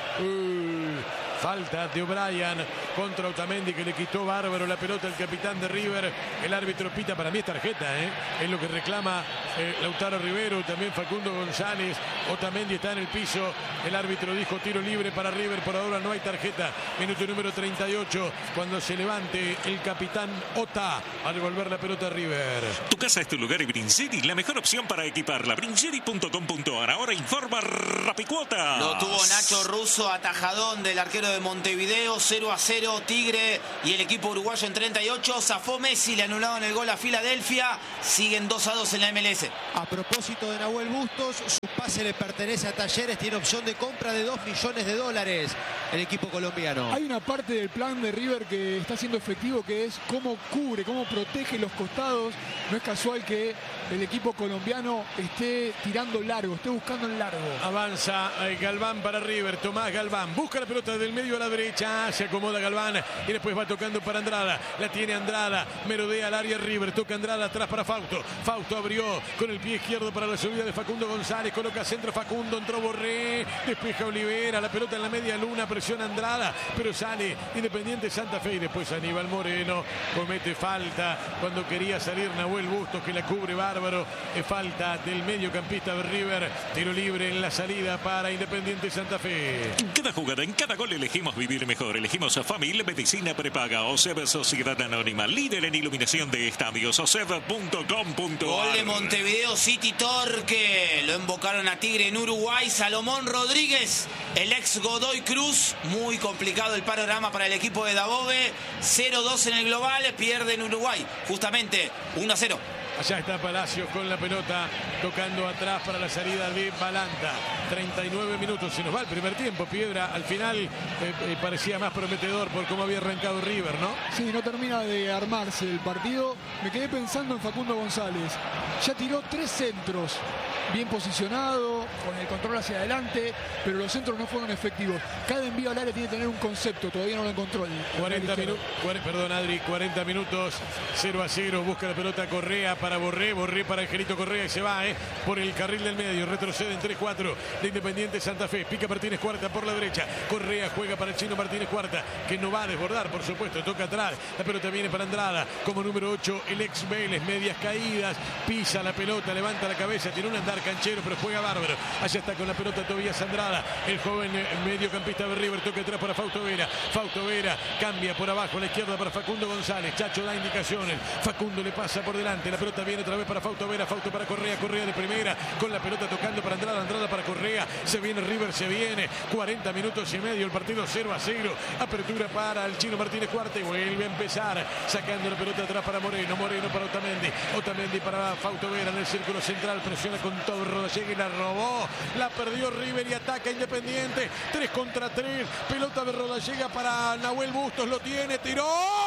Uh, falta de O'Brien contra Otamendi, que le quitó bárbaro la pelota al capitán de River. El árbitro pita, para mí es tarjeta, ¿eh? Es lo que reclama eh, Lautaro Rivero, también Facundo González. Otamendi está en el piso. El árbitro dijo tiro libre para River. Por ahora no hay tarjeta. Minuto número treinta y ocho, cuando se levante el capitán Ota a devolver la pelota a River. Tu casa es tu lugar y Brincheri, la mejor opción para equiparla. Brincheri punto com punto ar. Ahora informa Rapicuotas. Lo tuvo Nacho Russo, atajadón del arquero de Montevideo. Cero a cero, Tigre y el equipo uruguayo en treinta y ocho. Zafó Messi, le anularon el gol a Filadelfia. Siguen dos a dos en la M L S. A propósito de Nahuel Bustos, su pase le pertenece a Talleres. Tiene opción de compra de dos millones de dólares el equipo colombiano. Hay una parte del plan de River que está siendo efectivo, que es cómo cubre, cómo protege los costados. No es casual que el equipo colombiano esté tirando largo, esté buscando en largo. Avanza eh, Galván para River. Tomás Galván busca la pelota del medio a la derecha. Se acomoda Galván y después va tocando para Andrada. La tiene Andrada. Merodea al área River. Toca Andrada atrás para Fausto. Fausto abrió con el pie izquierdo para la subida de Facundo González. Coloca centro Facundo. Entró Borré. Despeja Olivera. La pelota en la media luna. Presiona Andrada. Pero sale Independiente Santa Fe. Y después Aníbal Moreno comete falta cuando quería salir Nahuel Bustos, que la cubre bárbaro. Es falta del mediocampista de River. Tiro libre en la salida para Independiente Santa Fe. En cada jugada, en cada gol elegimos vivir mejor. Elegimos a Famil Medicina Prepaga. OSEB Sociedad Anónima, líder en iluminación de estadios. OSEB punto com punto ar. Gol de Montevideo City Torque. Lo invocaron a Tigre en Uruguay. Salomón Rodríguez, el ex Godoy Cruz. Muy complicado el panorama para el equipo de Dabove. cero dos en el global. Pierde en Uruguay. Justamente uno a cero. Allá está Palacios con la pelota, tocando atrás para la salida de Balanta. treinta y nueve minutos, se nos va el primer tiempo. Piedra al final eh, eh, parecía más prometedor por cómo había arrancado River, ¿no? Sí, no termina de armarse el partido. Me quedé pensando en Facundo González. Ya tiró tres centros, bien posicionado, con el control hacia adelante, pero los centros no fueron efectivos. Cada envío al área tiene que tener un concepto, todavía no lo encontró. El, cuarenta minutos, perdón Adri, cuarenta minutos, cero a cero, busca la pelota Correa para Borré, Borré para Angelito Correa y se va eh, por el carril del medio, retrocede en tres cuatro de Independiente Santa Fe, pica Martínez Cuarta por la derecha, Correa juega para el chino Martínez Cuarta, que no va a desbordar, por supuesto, toca atrás, la pelota viene para Andrada, como número ocho el ex Vélez, medias caídas, pisa la pelota, levanta la cabeza, tiene un andar canchero, pero juega bárbaro, allá está con la pelota Tobías Andrada, el joven mediocampista de River, toca atrás para Fausto Vera, Fausto Vera cambia por abajo a la izquierda para Facundo González, Chacho da indicaciones, Facundo le pasa por delante, la pelota viene otra vez para Fausto Vera, Fausto para Correa, Correa de primera, con la pelota tocando para Andrada, Andrada para Correa, se viene River, se viene, cuarenta minutos y medio, el partido cero a cero, apertura para el chino Martínez Cuarta y vuelve a empezar, sacando la pelota atrás para Moreno, Moreno para Otamendi, Otamendi para Fausto Vera en el círculo central, presiona con todo Rodallega y la robó, la perdió River y ataca Independiente, tres contra tres, pelota de Rodallega para Nahuel Bustos, lo tiene, tiró,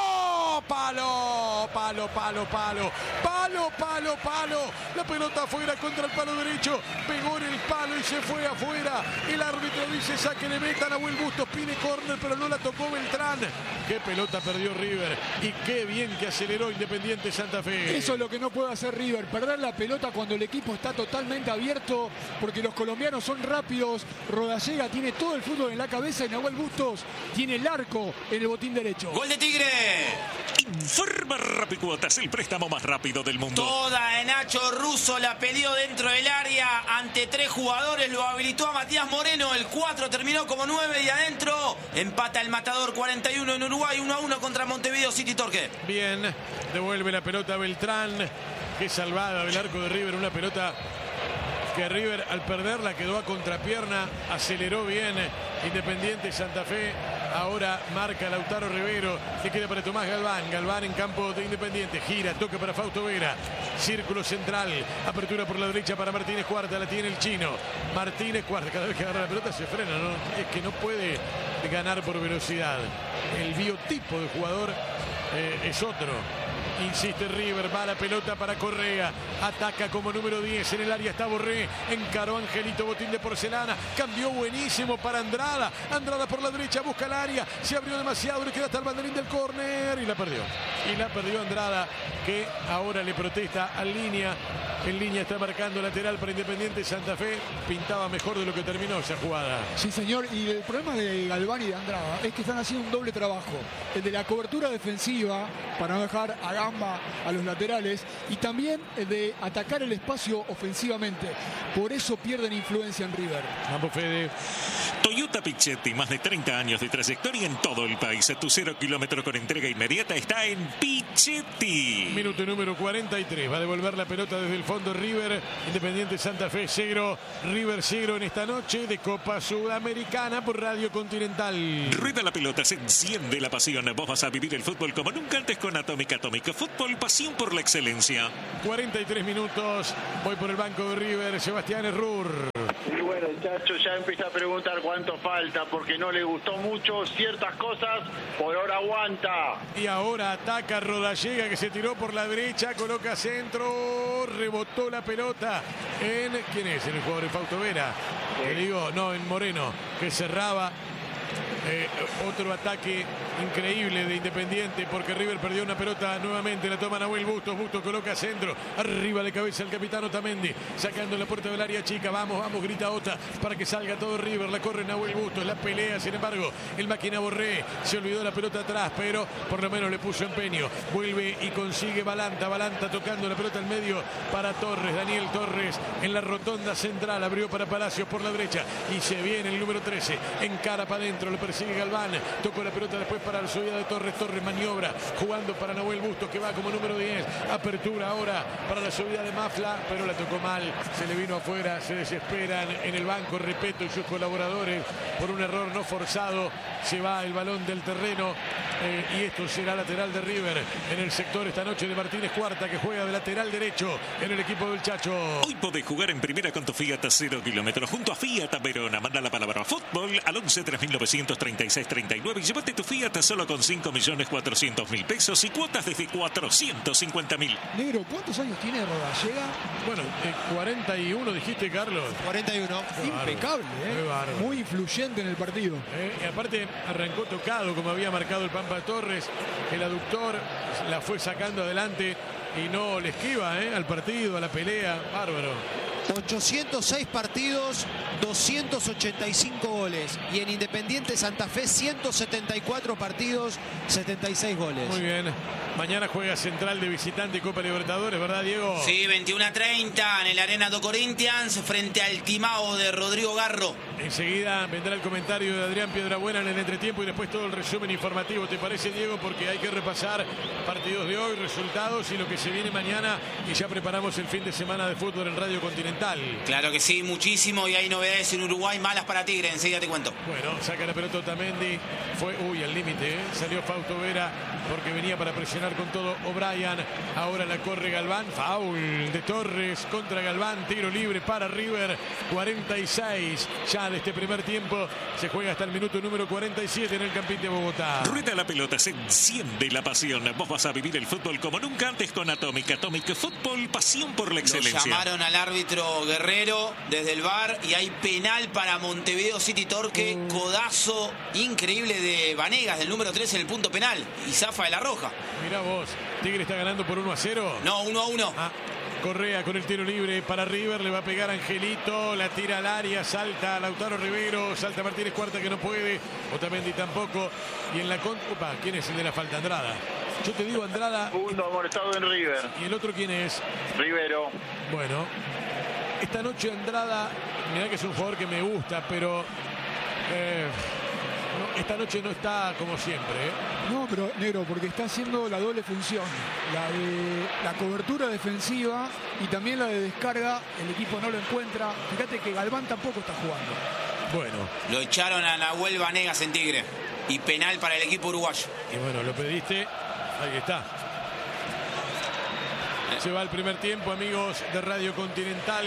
palo, palo, palo, palo, palo, palo, palo, la pelota afuera contra el palo derecho, pegó en el palo y se fue afuera. El árbitro dice saque de meta. Nahuel Bustos pide córner, pero no la tocó Beltrán. Qué pelota perdió River y qué bien que aceleró Independiente Santa Fe. Eso es lo que no puede hacer River, perder la pelota cuando el equipo está totalmente abierto, porque los colombianos son rápidos. Rodallega tiene todo el fútbol en la cabeza y Nahuel Bustos tiene el arco en el botín derecho. ¡Gol de Tigre! Informa Rapicuotas, el préstamo más rápido del mundo. Toda de Nacho Russo la peleó dentro del área ante tres jugadores, lo habilitó a Matías Moreno, el cuatro terminó como nueve y adentro empata el Matador cuarenta y uno en Uruguay, uno a uno contra Montevideo City Torque. Bien, devuelve la pelota a Beltrán, qué salvada del arco de River, una pelota que River al perderla quedó a contrapierna, aceleró bien Independiente Santa Fe. Ahora marca Lautaro Rivero, que queda para Tomás Galván. Galván en campo de Independiente, gira, toca para Fausto Vera. Círculo central, apertura por la derecha para Martínez Cuarta, la tiene el chino. Martínez Cuarta, cada vez que agarra la pelota se frena, ¿no? Es que no puede ganar por velocidad. El biotipo de jugador eh, es otro. Insiste River, va la pelota para Correa, ataca como número diez, en el área está Borré, encaró Angelito Botín de porcelana, cambió buenísimo para Andrada, Andrada por la derecha, busca el área, se abrió demasiado, le queda hasta el banderín del córner y la perdió. Y la perdió Andrada, que ahora le protesta a línea, en línea está marcando lateral para Independiente Santa Fe, pintaba mejor de lo que terminó esa jugada. Sí, señor, y el problema de Galván y de Andrada es que están haciendo un doble trabajo, el de la cobertura defensiva para no dejar a Gamba a los laterales y también el de atacar el espacio ofensivamente. Por eso pierden influencia en River. Vamos, Fede. Toyota Pichetti, más de treinta años de trayectoria en todo el país. Tu cero kilómetro con entrega inmediata está en Pichetti. Minuto número cuarenta y tres. Va a devolver la pelota desde el fondo River. Independiente Santa Fe cero. River cero en esta noche de Copa Sudamericana por Radio Continental. Rueda la pelota, se enciende la pasión. Vos vas a vivir el fútbol como nunca antes con Atómica Atómica. Fútbol, pasión por la excelencia. cuarenta y tres minutos. Voy por el banco de River. Sebastián Errur. Y bueno, el Chacho ya empieza a preguntar cuánto falta porque no le gustó mucho ciertas cosas. Por ahora aguanta. Y ahora ataca Rodallega, que se tiró por la derecha, coloca centro, rebotó la pelota en... ¿Quién es? El jugador de Fausto Vera. Que digo, no, en Moreno, que cerraba. Eh, otro ataque increíble de Independiente porque River perdió una pelota nuevamente, la toma Nahuel Bustos, Bustos coloca centro, arriba de cabeza el capitán Otamendi, sacando la puerta del área chica, vamos, vamos, grita Ota para que salga todo River, la corre Nahuel Bustos, la pelea, sin embargo, el máquina Borré se olvidó la pelota atrás, pero por lo menos le puso empeño, vuelve y consigue Balanta, Balanta tocando la pelota al medio para Torres, Daniel Torres en la rotonda central, abrió para Palacios por la derecha y se viene el número trece, encara para adentro, lo persigue Galván, tocó la pelota después para la subida de Torres, Torres maniobra, jugando para Nahuel Bustos que va como número diez, apertura ahora para la subida de Mafla, pero la tocó mal, se le vino afuera, se desesperan en el banco, Repeto y sus colaboradores, por un error no forzado, se va el balón del terreno eh, y esto será lateral de River en el sector esta noche de Martínez Cuarta, que juega de lateral derecho en el equipo del Chacho. Hoy podés jugar en primera con tu Fiat cero kilómetros junto a Fiat Verona. Manda la palabra fútbol al once tres mil novecientos treinta y seis treinta y nueve y llévate tu Fiat solo con cinco millones cuatrocientos mil pesos y cuotas desde cuatrocientos cincuenta mil. Negro, ¿cuántos años tiene Rodallega? Bueno, eh, cuarenta y uno dijiste, Carlos. cuarenta y uno. Qué Impecable, Qué ¿eh? bárbaro. Muy influyente en el partido. Eh, y aparte arrancó tocado como había marcado el Pampa Torres, el aductor la fue sacando adelante y no le esquiva eh, al partido, a la pelea, bárbaro. ochocientos seis partidos, doscientos ochenta y cinco goles. Y en Independiente Santa Fe, ciento setenta y cuatro partidos, setenta y seis goles. Muy bien. Mañana juega Central de visitante Copa Libertadores, ¿verdad, Diego? Sí, veintiuno a treinta en el Arena do Corinthians frente al Timao de Rodrigo Garro. Enseguida vendrá el comentario de Adrián Piedrabuena en el entretiempo y después todo el resumen informativo. ¿Te parece, Diego? Porque hay que repasar partidos de hoy, resultados y lo que se viene mañana. Y ya preparamos el fin de semana de fútbol en Radio Continental. Claro que sí, muchísimo. Y hay novedades en Uruguay, malas para Tigre. Enseguida te cuento. Bueno, saca la pelota Otamendi. Fue, uy, al límite, ¿eh? Salió Fausto Vera porque venía para presionar con todo O'Brien. Ahora la corre Galván. Foul de Torres contra Galván. Tiro libre para River. cuarenta y seis ya de este primer tiempo. Se juega hasta el minuto número cuarenta y siete en el Campín de Bogotá. Rueda la pelota, se enciende la pasión. Vos vas a vivir el fútbol como nunca antes con Atómica. Atómica Fútbol, pasión por la Lo excelencia. llamaron al árbitro árbitro Guerrero desde el V A R y hay penal para Montevideo City Torque. Mm. Codazo increíble de Vanegas, del número tres en el punto penal. Y zafa de la roja. Mirá vos, Tigre está ganando por uno a cero. No, uno a uno. Ah. Correa con el tiro libre para River, le va a pegar Angelito, la tira al área, salta Lautaro Rivero, salta Martínez Cuarta que no puede, Otamendi tampoco, y en la contra, ¿quién es el de la falta? Andrada. Yo te digo Andrada. Segundo amonestado en River. ¿Y el otro quién es? Rivero. Bueno, esta noche Andrada, mirá que es un jugador que me gusta, pero eh, no, esta noche no está como siempre, ¿eh? No, pero negro, porque está haciendo la doble función, la de la cobertura defensiva y también la de descarga. El equipo no lo encuentra. Fíjate que Galván tampoco está jugando. Bueno, lo echaron a Nahuel Vanegas en Tigre y penal para el equipo uruguayo. Y bueno, lo pediste, ahí está. Se va el primer tiempo, amigos de Radio Continental.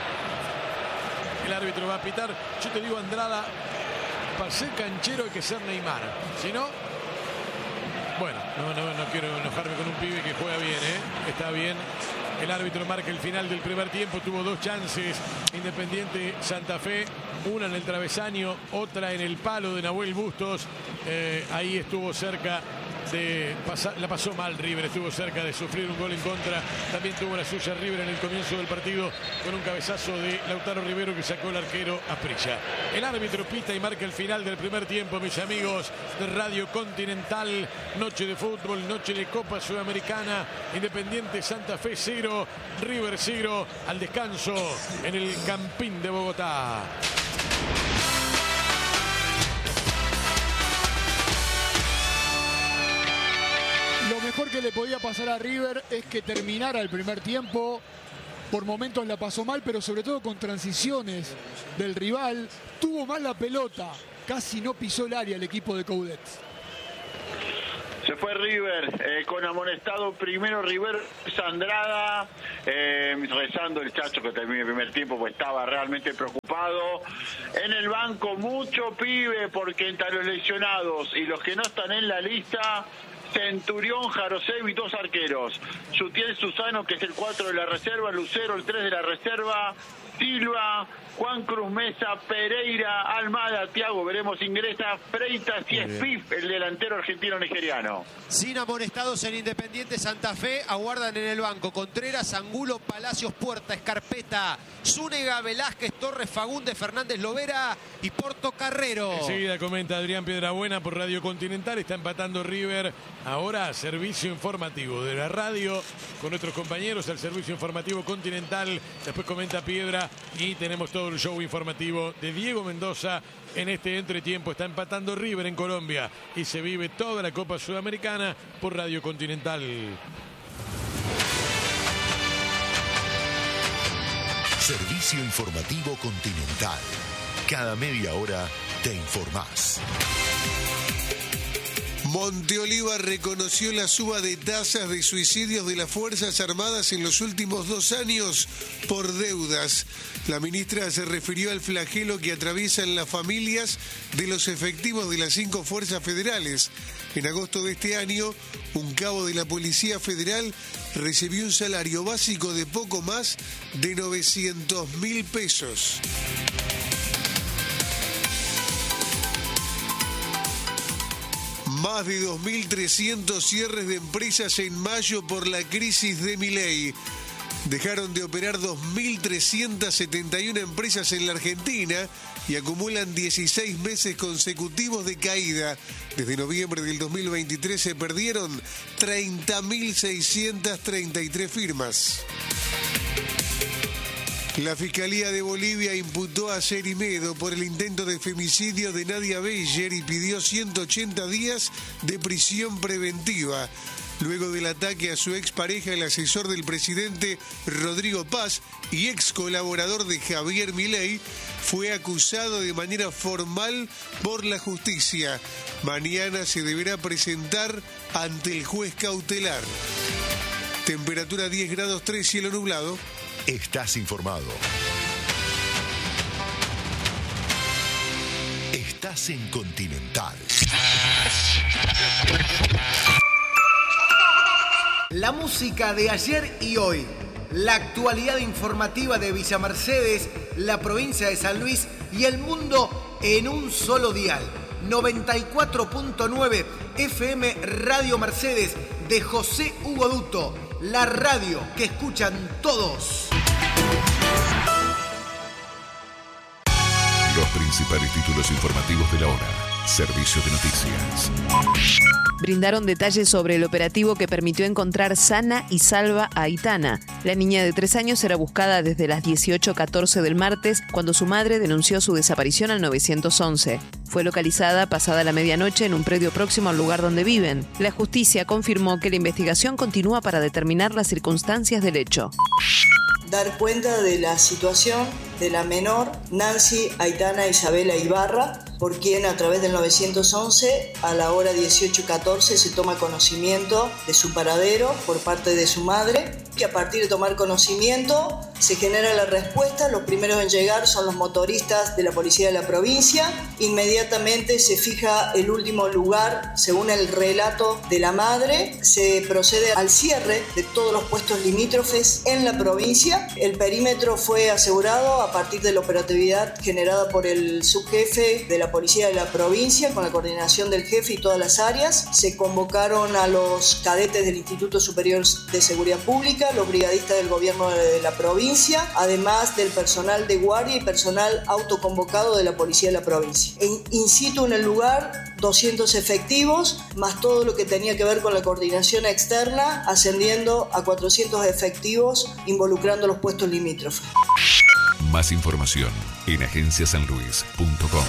El árbitro va a pitar. Yo te digo, Andrada, para ser canchero hay que ser Neymar. Si no, bueno, no, no, no quiero enojarme con un pibe que juega bien, ¿eh? Está bien. El árbitro marca el final del primer tiempo. Tuvo dos chances Independiente Santa Fe. Una en el travesaño, otra en el palo de Nahuel Bustos. Eh, ahí estuvo cerca de pasar, la pasó mal River, estuvo cerca de sufrir un gol en contra. También tuvo la suya River en el comienzo del partido con un cabezazo de Lautaro Rivero que sacó el arquero Asprilla. El árbitro pita y marca el final del primer tiempo, mis amigos de Radio Continental. Noche de fútbol, noche de Copa Sudamericana. Independiente Santa Fe cero, River cero. Al descanso en el Campín de Bogotá. Lo mejor que le podía pasar a River es que terminara el primer tiempo. Por momentos la pasó mal, pero sobre todo con transiciones del rival. Tuvo mal la pelota, casi no pisó el área el equipo de Coudet. Se fue River eh, con amonestado primero River Andrada, eh, rezando el Chacho que termine el primer tiempo, pues estaba realmente preocupado. En el banco mucho pibe, porque entre los lesionados y los que no están en la lista, Centurión, Jarosev y dos arqueros. Yutiel Susano, que es el cuatro de la reserva, Lucero, el tres de la reserva, Silva, Juan Cruz Mesa, Pereira, Almada, Thiago, veremos ingresa, Freitas y Espif, el delantero argentino-nigeriano. Sin amonestados en Independiente Santa Fe, aguardan en el banco Contreras, Angulo, Palacios, Puerta, Escarpeta, Zúñiga, Velázquez, Torres, Fagundes, Fernández Lovera y Porto Carrero. Enseguida comenta Adrián Piedrabuena por Radio Continental. Está empatando River. Ahora servicio informativo de la radio con nuestros compañeros al servicio informativo Continental. Después comenta Piedra y tenemos todo el show informativo de Diego Mendoza. En este entretiempo está empatando River en Colombia y se vive toda la Copa Sudamericana por Radio Continental. Servicio informativo Continental. Cada media hora te informás. Monteoliva reconoció la suba de tasas de suicidios de las Fuerzas Armadas en los últimos dos años por deudas. La ministra se refirió al flagelo que atraviesan las familias de los efectivos de las cinco fuerzas federales. En agosto de este año, un cabo de la Policía Federal recibió un salario básico de poco más de novecientos mil pesos. Más de dos mil trescientos cierres de empresas en mayo por la crisis de Milei. Dejaron de operar dos mil trescientas setenta y una empresas en la Argentina y acumulan dieciséis meses consecutivos de caída. Desde noviembre del dos mil veintitrés se perdieron treinta mil seiscientas treinta y tres firmas. La Fiscalía de Bolivia imputó a Sherimedo por el intento de femicidio de Nadia Beyer y pidió ciento ochenta días de prisión preventiva. Luego del ataque a su expareja, el asesor del presidente Rodrigo Paz y ex colaborador de Javier Milei, fue acusado de manera formal por la justicia. Mañana se deberá presentar ante el juez cautelar. Temperatura diez grados tres, cielo nublado. Estás informado. Estás en Continental. La música de ayer y hoy. la actualidad informativa de Villa Mercedes, la provincia de San Luis y el mundo en un solo dial. noventa y cuatro punto nueve F M Radio Mercedes de José Hugo Duto, la radio que escuchan todos. Los principales títulos informativos de la hora. Servicio de noticias. Brindaron detalles sobre el operativo que permitió encontrar sana y salva a Aitana. La niña de tres años era buscada desde las dieciocho catorce del martes, cuando su madre denunció su desaparición al nueve once. Fue localizada pasada la medianoche en un predio próximo al lugar donde viven. La justicia confirmó que la investigación continúa para determinar las circunstancias del hecho. Dar cuenta de la situación de la menor Nancy Aitana Isabela Ibarra, por quien a través del nueve once a la hora dieciocho catorce se toma conocimiento de su paradero por parte de su madre, que a partir de tomar conocimiento se genera la respuesta. Los primeros en llegar son los motoristas de la policía de la provincia. Inmediatamente se fija el último lugar según el relato de la madre. Se procede al cierre de todos los puestos limítrofes en la provincia. El perímetro fue asegurado a partir de la operatividad generada por el subjefe de la policía de la provincia con la coordinación del jefe y todas las áreas. Se convocaron a los cadetes del Instituto Superior de Seguridad Pública, los brigadistas del gobierno de la provincia, además del personal de guardia y personal autoconvocado de la policía de la provincia. En, in situ en el lugar, doscientos efectivos, más todo lo que tenía que ver con la coordinación externa, ascendiendo a cuatrocientos efectivos involucrando los puestos limítrofes. Más información en agencia san luis punto com.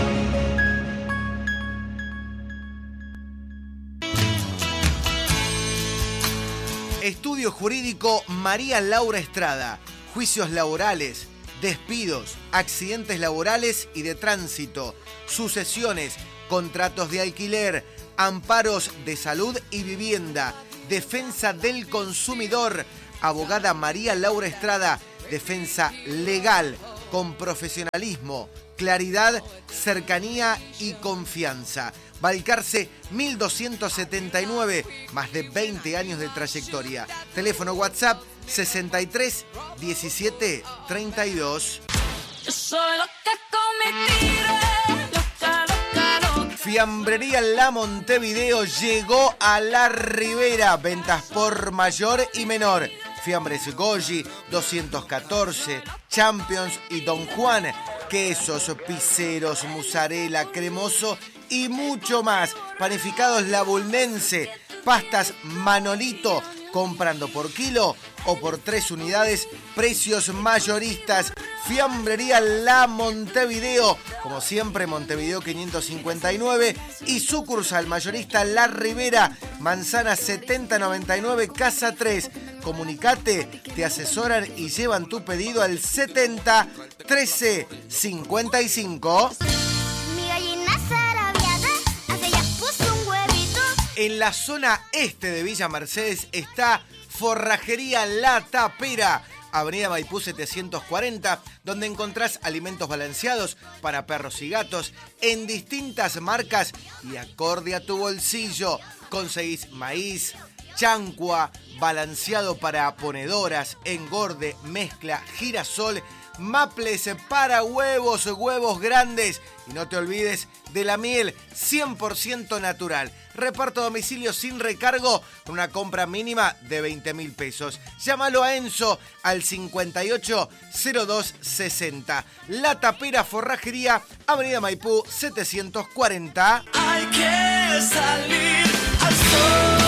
Estudio Jurídico María Laura Estrada. Juicios laborales, despidos, accidentes laborales y de tránsito, sucesiones, contratos de alquiler, amparos de salud y vivienda, defensa del consumidor. Abogada María Laura Estrada, defensa legal con profesionalismo, claridad, cercanía y confianza. Balcarce mil doscientos setenta y nueve, más de veinte años de trayectoria. Teléfono WhatsApp sesenta y tres diecisiete treinta y dos. Yo soy loca con mi tigre, loca, loca, loca. Fiambrería La Montevideo llegó a La Ribera. Ventas por mayor y menor. Fiambres Goyi, doscientos catorce, Champions y Don Juan. Quesos, piseros, mozzarella, cremoso y mucho más. Panificados Labulnense, pastas Manolito, comprando por kilo o por tres unidades, precios mayoristas. Fiambrería La Montevideo, como siempre, Montevideo quinientos cincuenta y nueve y sucursal mayorista La Ribera, Manzana setenta noventa y nueve, Casa tres. Comunicate, te asesoran y llevan tu pedido al setenta trece cincuenta y cinco. Mi gallina zarabiada hace ya puso un huevito. En la zona este de Villa Mercedes está Forrajería La Tapera, Avenida Maipú setecientos cuarenta, donde encontrás alimentos balanceados para perros y gatos en distintas marcas y acorde a tu bolsillo. Conseguís maíz, chancua, balanceado para ponedoras, engorde, mezcla, girasol, maples para huevos, huevos grandes. Y no te olvides de la miel cien por ciento natural. Reparto a domicilio sin recargo con una compra mínima de veinte mil pesos. Llámalo a Enzo al cincuenta y ocho cero dos sesenta. La Tapera Forrajería, Avenida Maipú setecientos cuarenta. Hay que salir al sol.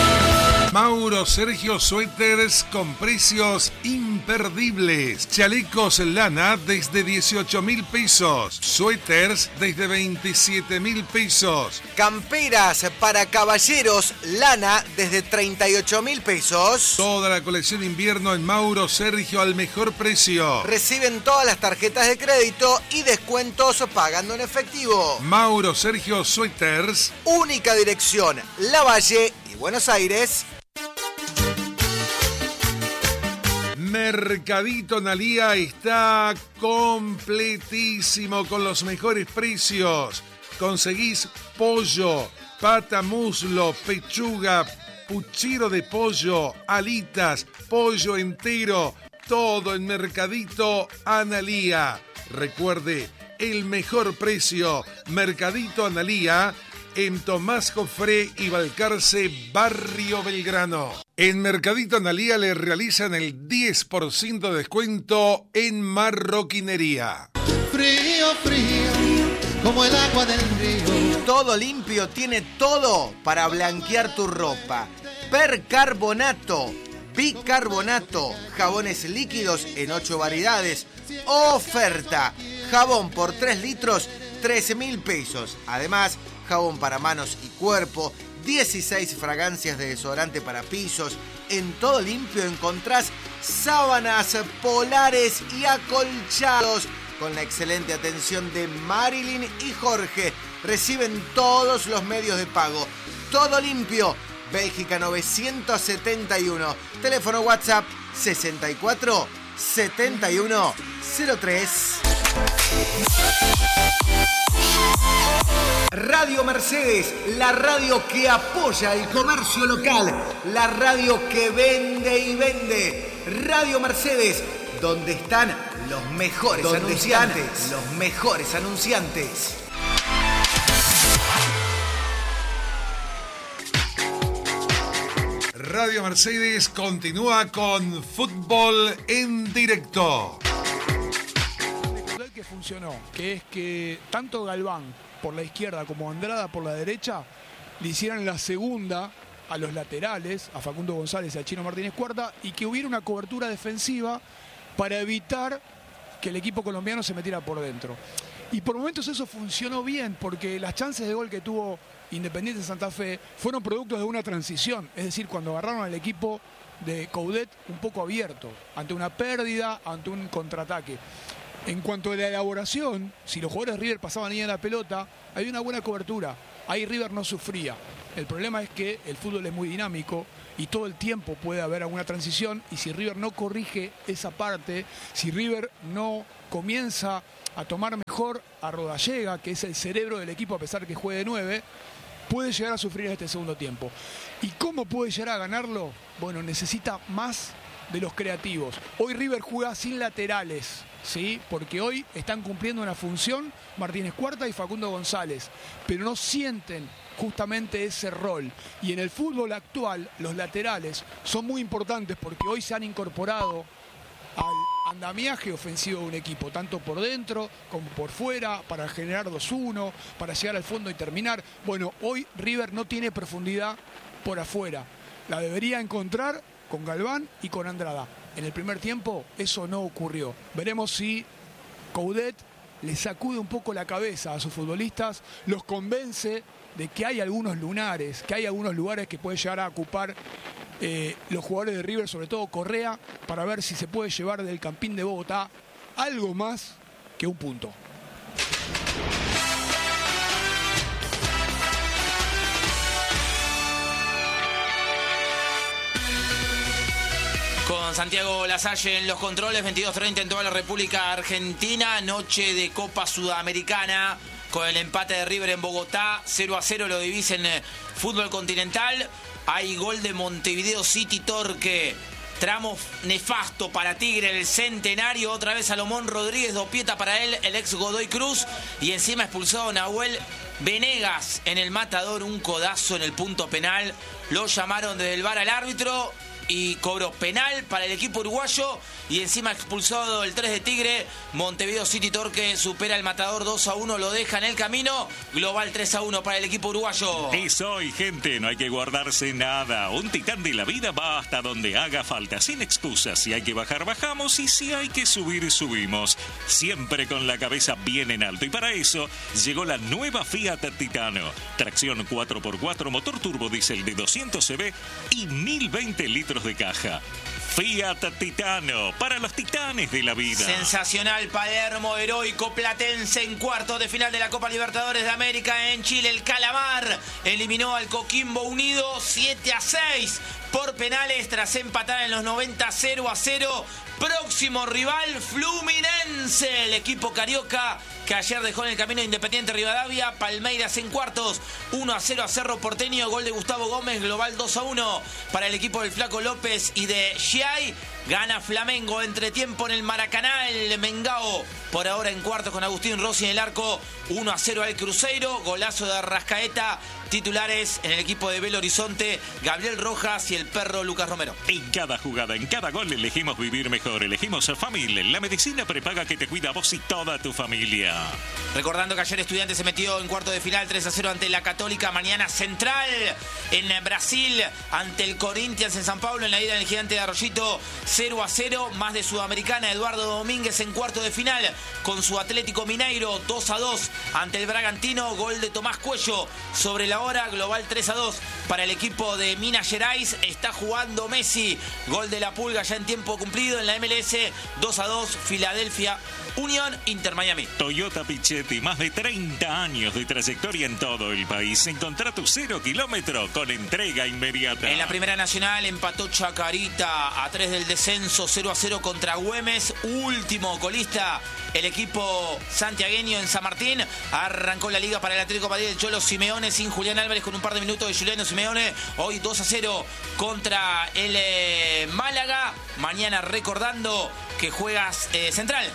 Mauro Sergio Suéteres con precios imperdibles. Chalecos lana desde dieciocho mil pesos. Suéteres desde veintisiete mil pesos. Camperas para caballeros lana desde treinta y ocho mil pesos. Toda la colección invierno en Mauro Sergio al mejor precio. Reciben todas las tarjetas de crédito y descuentos pagando en efectivo. Mauro Sergio Suéteres. Única dirección, Lavalle y Buenos Aires. Mercadito Nalía está completísimo con los mejores precios. Conseguís pollo, pata, muslo, pechuga, puchero de pollo, alitas, pollo entero, todo en Mercadito Analía. Recuerde, el mejor precio, Mercadito Analía, en Tomás Jofré y Balcarce, Barrio Belgrano. En Mercadito Analía le realizan el diez por ciento de descuento en marroquinería. Frío, frío, como el agua del río. Todo Limpio tiene todo para blanquear tu ropa. Percarbonato, bicarbonato, jabones líquidos en ocho variedades. Oferta, jabón por tres litros, trece mil pesos. Además, jabón para manos y cuerpo, dieciséis fragancias de desodorante para pisos. En Todo Limpio encontrás sábanas polares y acolchados. Con la excelente atención de Marilyn y Jorge, reciben todos los medios de pago. Todo Limpio, Bélgica novecientos setenta y uno. Teléfono WhatsApp sesenta y cuatro setenta y uno cero tres. Radio Mercedes, la radio que apoya el comercio local, la radio que vende y vende. Radio Mercedes, donde están los mejores donde anunciantes. Están los mejores anunciantes. Radio Mercedes continúa con fútbol en directo. Que funcionó, que es que tanto Galván por la izquierda como Andrada por la derecha le hicieran la segunda a los laterales, a Facundo González y a Chino Martínez Cuarta, y que hubiera una cobertura defensiva para evitar que el equipo colombiano se metiera por dentro. Y por momentos eso funcionó bien, porque las chances de gol que tuvo Independiente de Santa Fe fueron productos de una transición, es decir, cuando agarraron al equipo de Coudet un poco abierto, ante una pérdida, ante un contraataque. En cuanto a la elaboración, si los jugadores de River pasaban ahí en la pelota, hay una buena cobertura. Ahí River no sufría. El problema es que el fútbol es muy dinámico y todo el tiempo puede haber alguna transición, y si River no corrige esa parte, si River no comienza a tomar mejor a Rodallega, que es el cerebro del equipo a pesar que juegue de nueve, puede llegar a sufrir en este segundo tiempo. ¿Y cómo puede llegar a ganarlo? Bueno, necesita más de los creativos. Hoy River juega sin laterales, ¿sí? Porque hoy están cumpliendo una función Martínez Cuarta y Facundo González, pero no sienten justamente ese rol. Y en el fútbol actual los laterales son muy importantes porque hoy se han incorporado al andamiaje ofensivo de un equipo, tanto por dentro como por fuera, para generar dos uno, para llegar al fondo y terminar. Bueno, hoy River no tiene profundidad por afuera. La debería encontrar con Galván y con Andrada. En el primer tiempo eso no ocurrió. Veremos si Coudet le sacude un poco la cabeza a sus futbolistas, los convence de que hay algunos lunares, que hay algunos lugares que puede llegar a ocupar eh, los jugadores de River, sobre todo Correa, para ver si se puede llevar del Campín de Bogotá algo más que un punto. Con Santiago Lasalle en los controles, veintidós treinta en toda la República Argentina, noche de Copa Sudamericana, con el empate de River en Bogotá, cero a cero lo divisa en fútbol continental. Hay gol de Montevideo City Torque, tramo nefasto para Tigre en el Centenario, otra vez Salomón Rodríguez, dopieta para él, el ex Godoy Cruz, y encima expulsado Nahuel Venegas en el Matador, un codazo en el punto penal, lo llamaron desde el V A R al árbitro y cobró penal para el equipo uruguayo, y encima expulsado el tres de Tigre. Montevideo City Torque supera el Matador dos a uno, lo deja en el camino, global tres a uno para el equipo uruguayo. Es hoy, gente, no hay que guardarse nada. Un titán de la vida va hasta donde haga falta, sin excusas. Si hay que bajar, bajamos, y si hay que subir, subimos. Siempre con la cabeza bien en alto, y para eso llegó la nueva Fiat Titano. Tracción cuatro por cuatro, motor turbo diésel de doscientos caballos y mil veinte litros de caja. Fiat Titano, para los titanes de la vida. Sensacional Palermo, heroico Platense en cuartos de final de la Copa Libertadores de América en Chile. El Calamar eliminó al Coquimbo Unido siete a seis por penales tras empatar en los noventa cero a cero. Próximo rival, Fluminense, el equipo carioca que ayer dejó en el camino de Independiente Rivadavia. Palmeiras en cuartos, uno a cero a Cerro Porteño, gol de Gustavo Gómez, global dos a uno para el equipo del Flaco López y de Giai. Gana Flamengo, entretiempo en el Maracaná, el Mengao por ahora en cuartos con Agustín Rossi en el arco, uno a cero al Cruzeiro, golazo de Arrascaeta. Titulares en el equipo de Belo Horizonte, Gabriel Rojas y el perro Lucas Romero. En cada jugada, en cada gol elegimos vivir mejor, elegimos a Famil, la medicina prepaga que te cuida a vos y toda tu familia. Recordando que ayer Estudiantes se metió en cuarto de final tres a cero ante la Católica. Mañana Central en Brasil ante el Corinthians en San Pablo en la ida del Gigante de Arroyito, cero a cero. Más de Sudamericana, Eduardo Domínguez en cuarto de final con su Atlético Mineiro, dos a dos ante el Bragantino, gol de Tomás Cuello sobre la hora, global tres a dos para el equipo de Minas Gerais. Está jugando Messi, gol de la Pulga ya en tiempo cumplido en la M L S, dos a dos Filadelfia Unión, Inter Miami. Toyota Pichetti, más de treinta años de trayectoria en todo el país. Encontrá tu cero kilómetro con entrega inmediata. En la Primera Nacional empató Chacarita a tres del descenso, cero a cero contra Güemes. Último colista, el equipo santiagueño en San Martín. Arrancó la liga para el Atlético Madrid del Cholo Simeone sin Julián Álvarez, con un par de minutos de Juliano Simeone. Hoy dos a cero contra el eh, Málaga. Mañana recordando que juegas eh, Central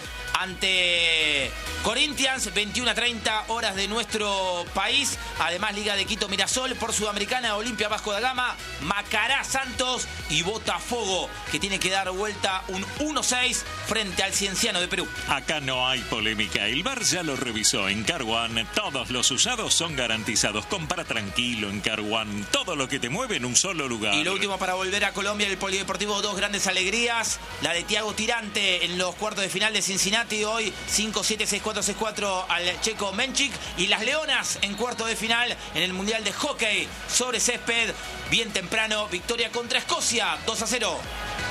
ante Corinthians, veintiuno a treinta horas de nuestro país. Además, Liga de Quito Mirasol, por Sudamericana, Olimpia Vasco da Gama, Macará Santos y Botafogo, que tiene que dar vuelta un uno seis frente al Cienciano de Perú. Acá no hay polémica, el V A R ya lo revisó. En Car One todos los usados son garantizados. Compra tranquilo en Car One, todo lo que te mueve en un solo lugar. Y lo último para volver a Colombia, el Polideportivo, dos grandes alegrías. La de Thiago Tirante en los cuartos de final de Cincinnati, hoy cinco siete seis cuatro seis cuatro al checo Menchik. Y las Leonas en cuarto de final en el Mundial de Hockey sobre césped, bien temprano, victoria contra Escocia, dos a cero.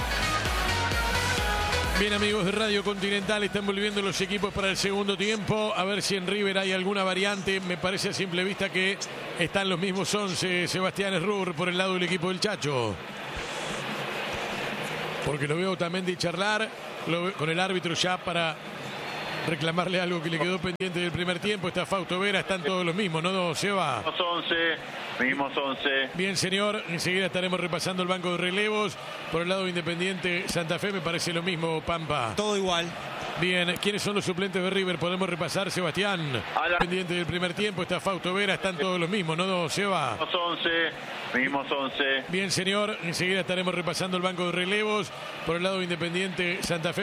Bien, amigos de Radio Continental, están volviendo los equipos para el segundo tiempo. A ver si en River hay alguna variante. Me parece a simple vista que están los mismos once. Sebastián Esrur por el lado del equipo del Chacho, porque lo veo también de charlar lo veo con el árbitro ya para reclamarle algo que le quedó pendiente del primer tiempo. Está Fausto Vera, están todos los mismos, ¿no, Seba? Mismos once, mismos once. Bien, señor, enseguida estaremos repasando el banco de relevos. Por el lado de Independiente Santa Fe me parece lo mismo, Pampa. Todo igual. Bien, ¿quiénes son los suplentes de River? Podemos repasar, Sebastián. La... Pendiente del primer tiempo está Fausto Vera, están todos los mismos, ¿no, Seba? Mismos once, mismos once. Bien, señor, enseguida estaremos repasando el banco de relevos. Por el lado de Independiente Santa Fe.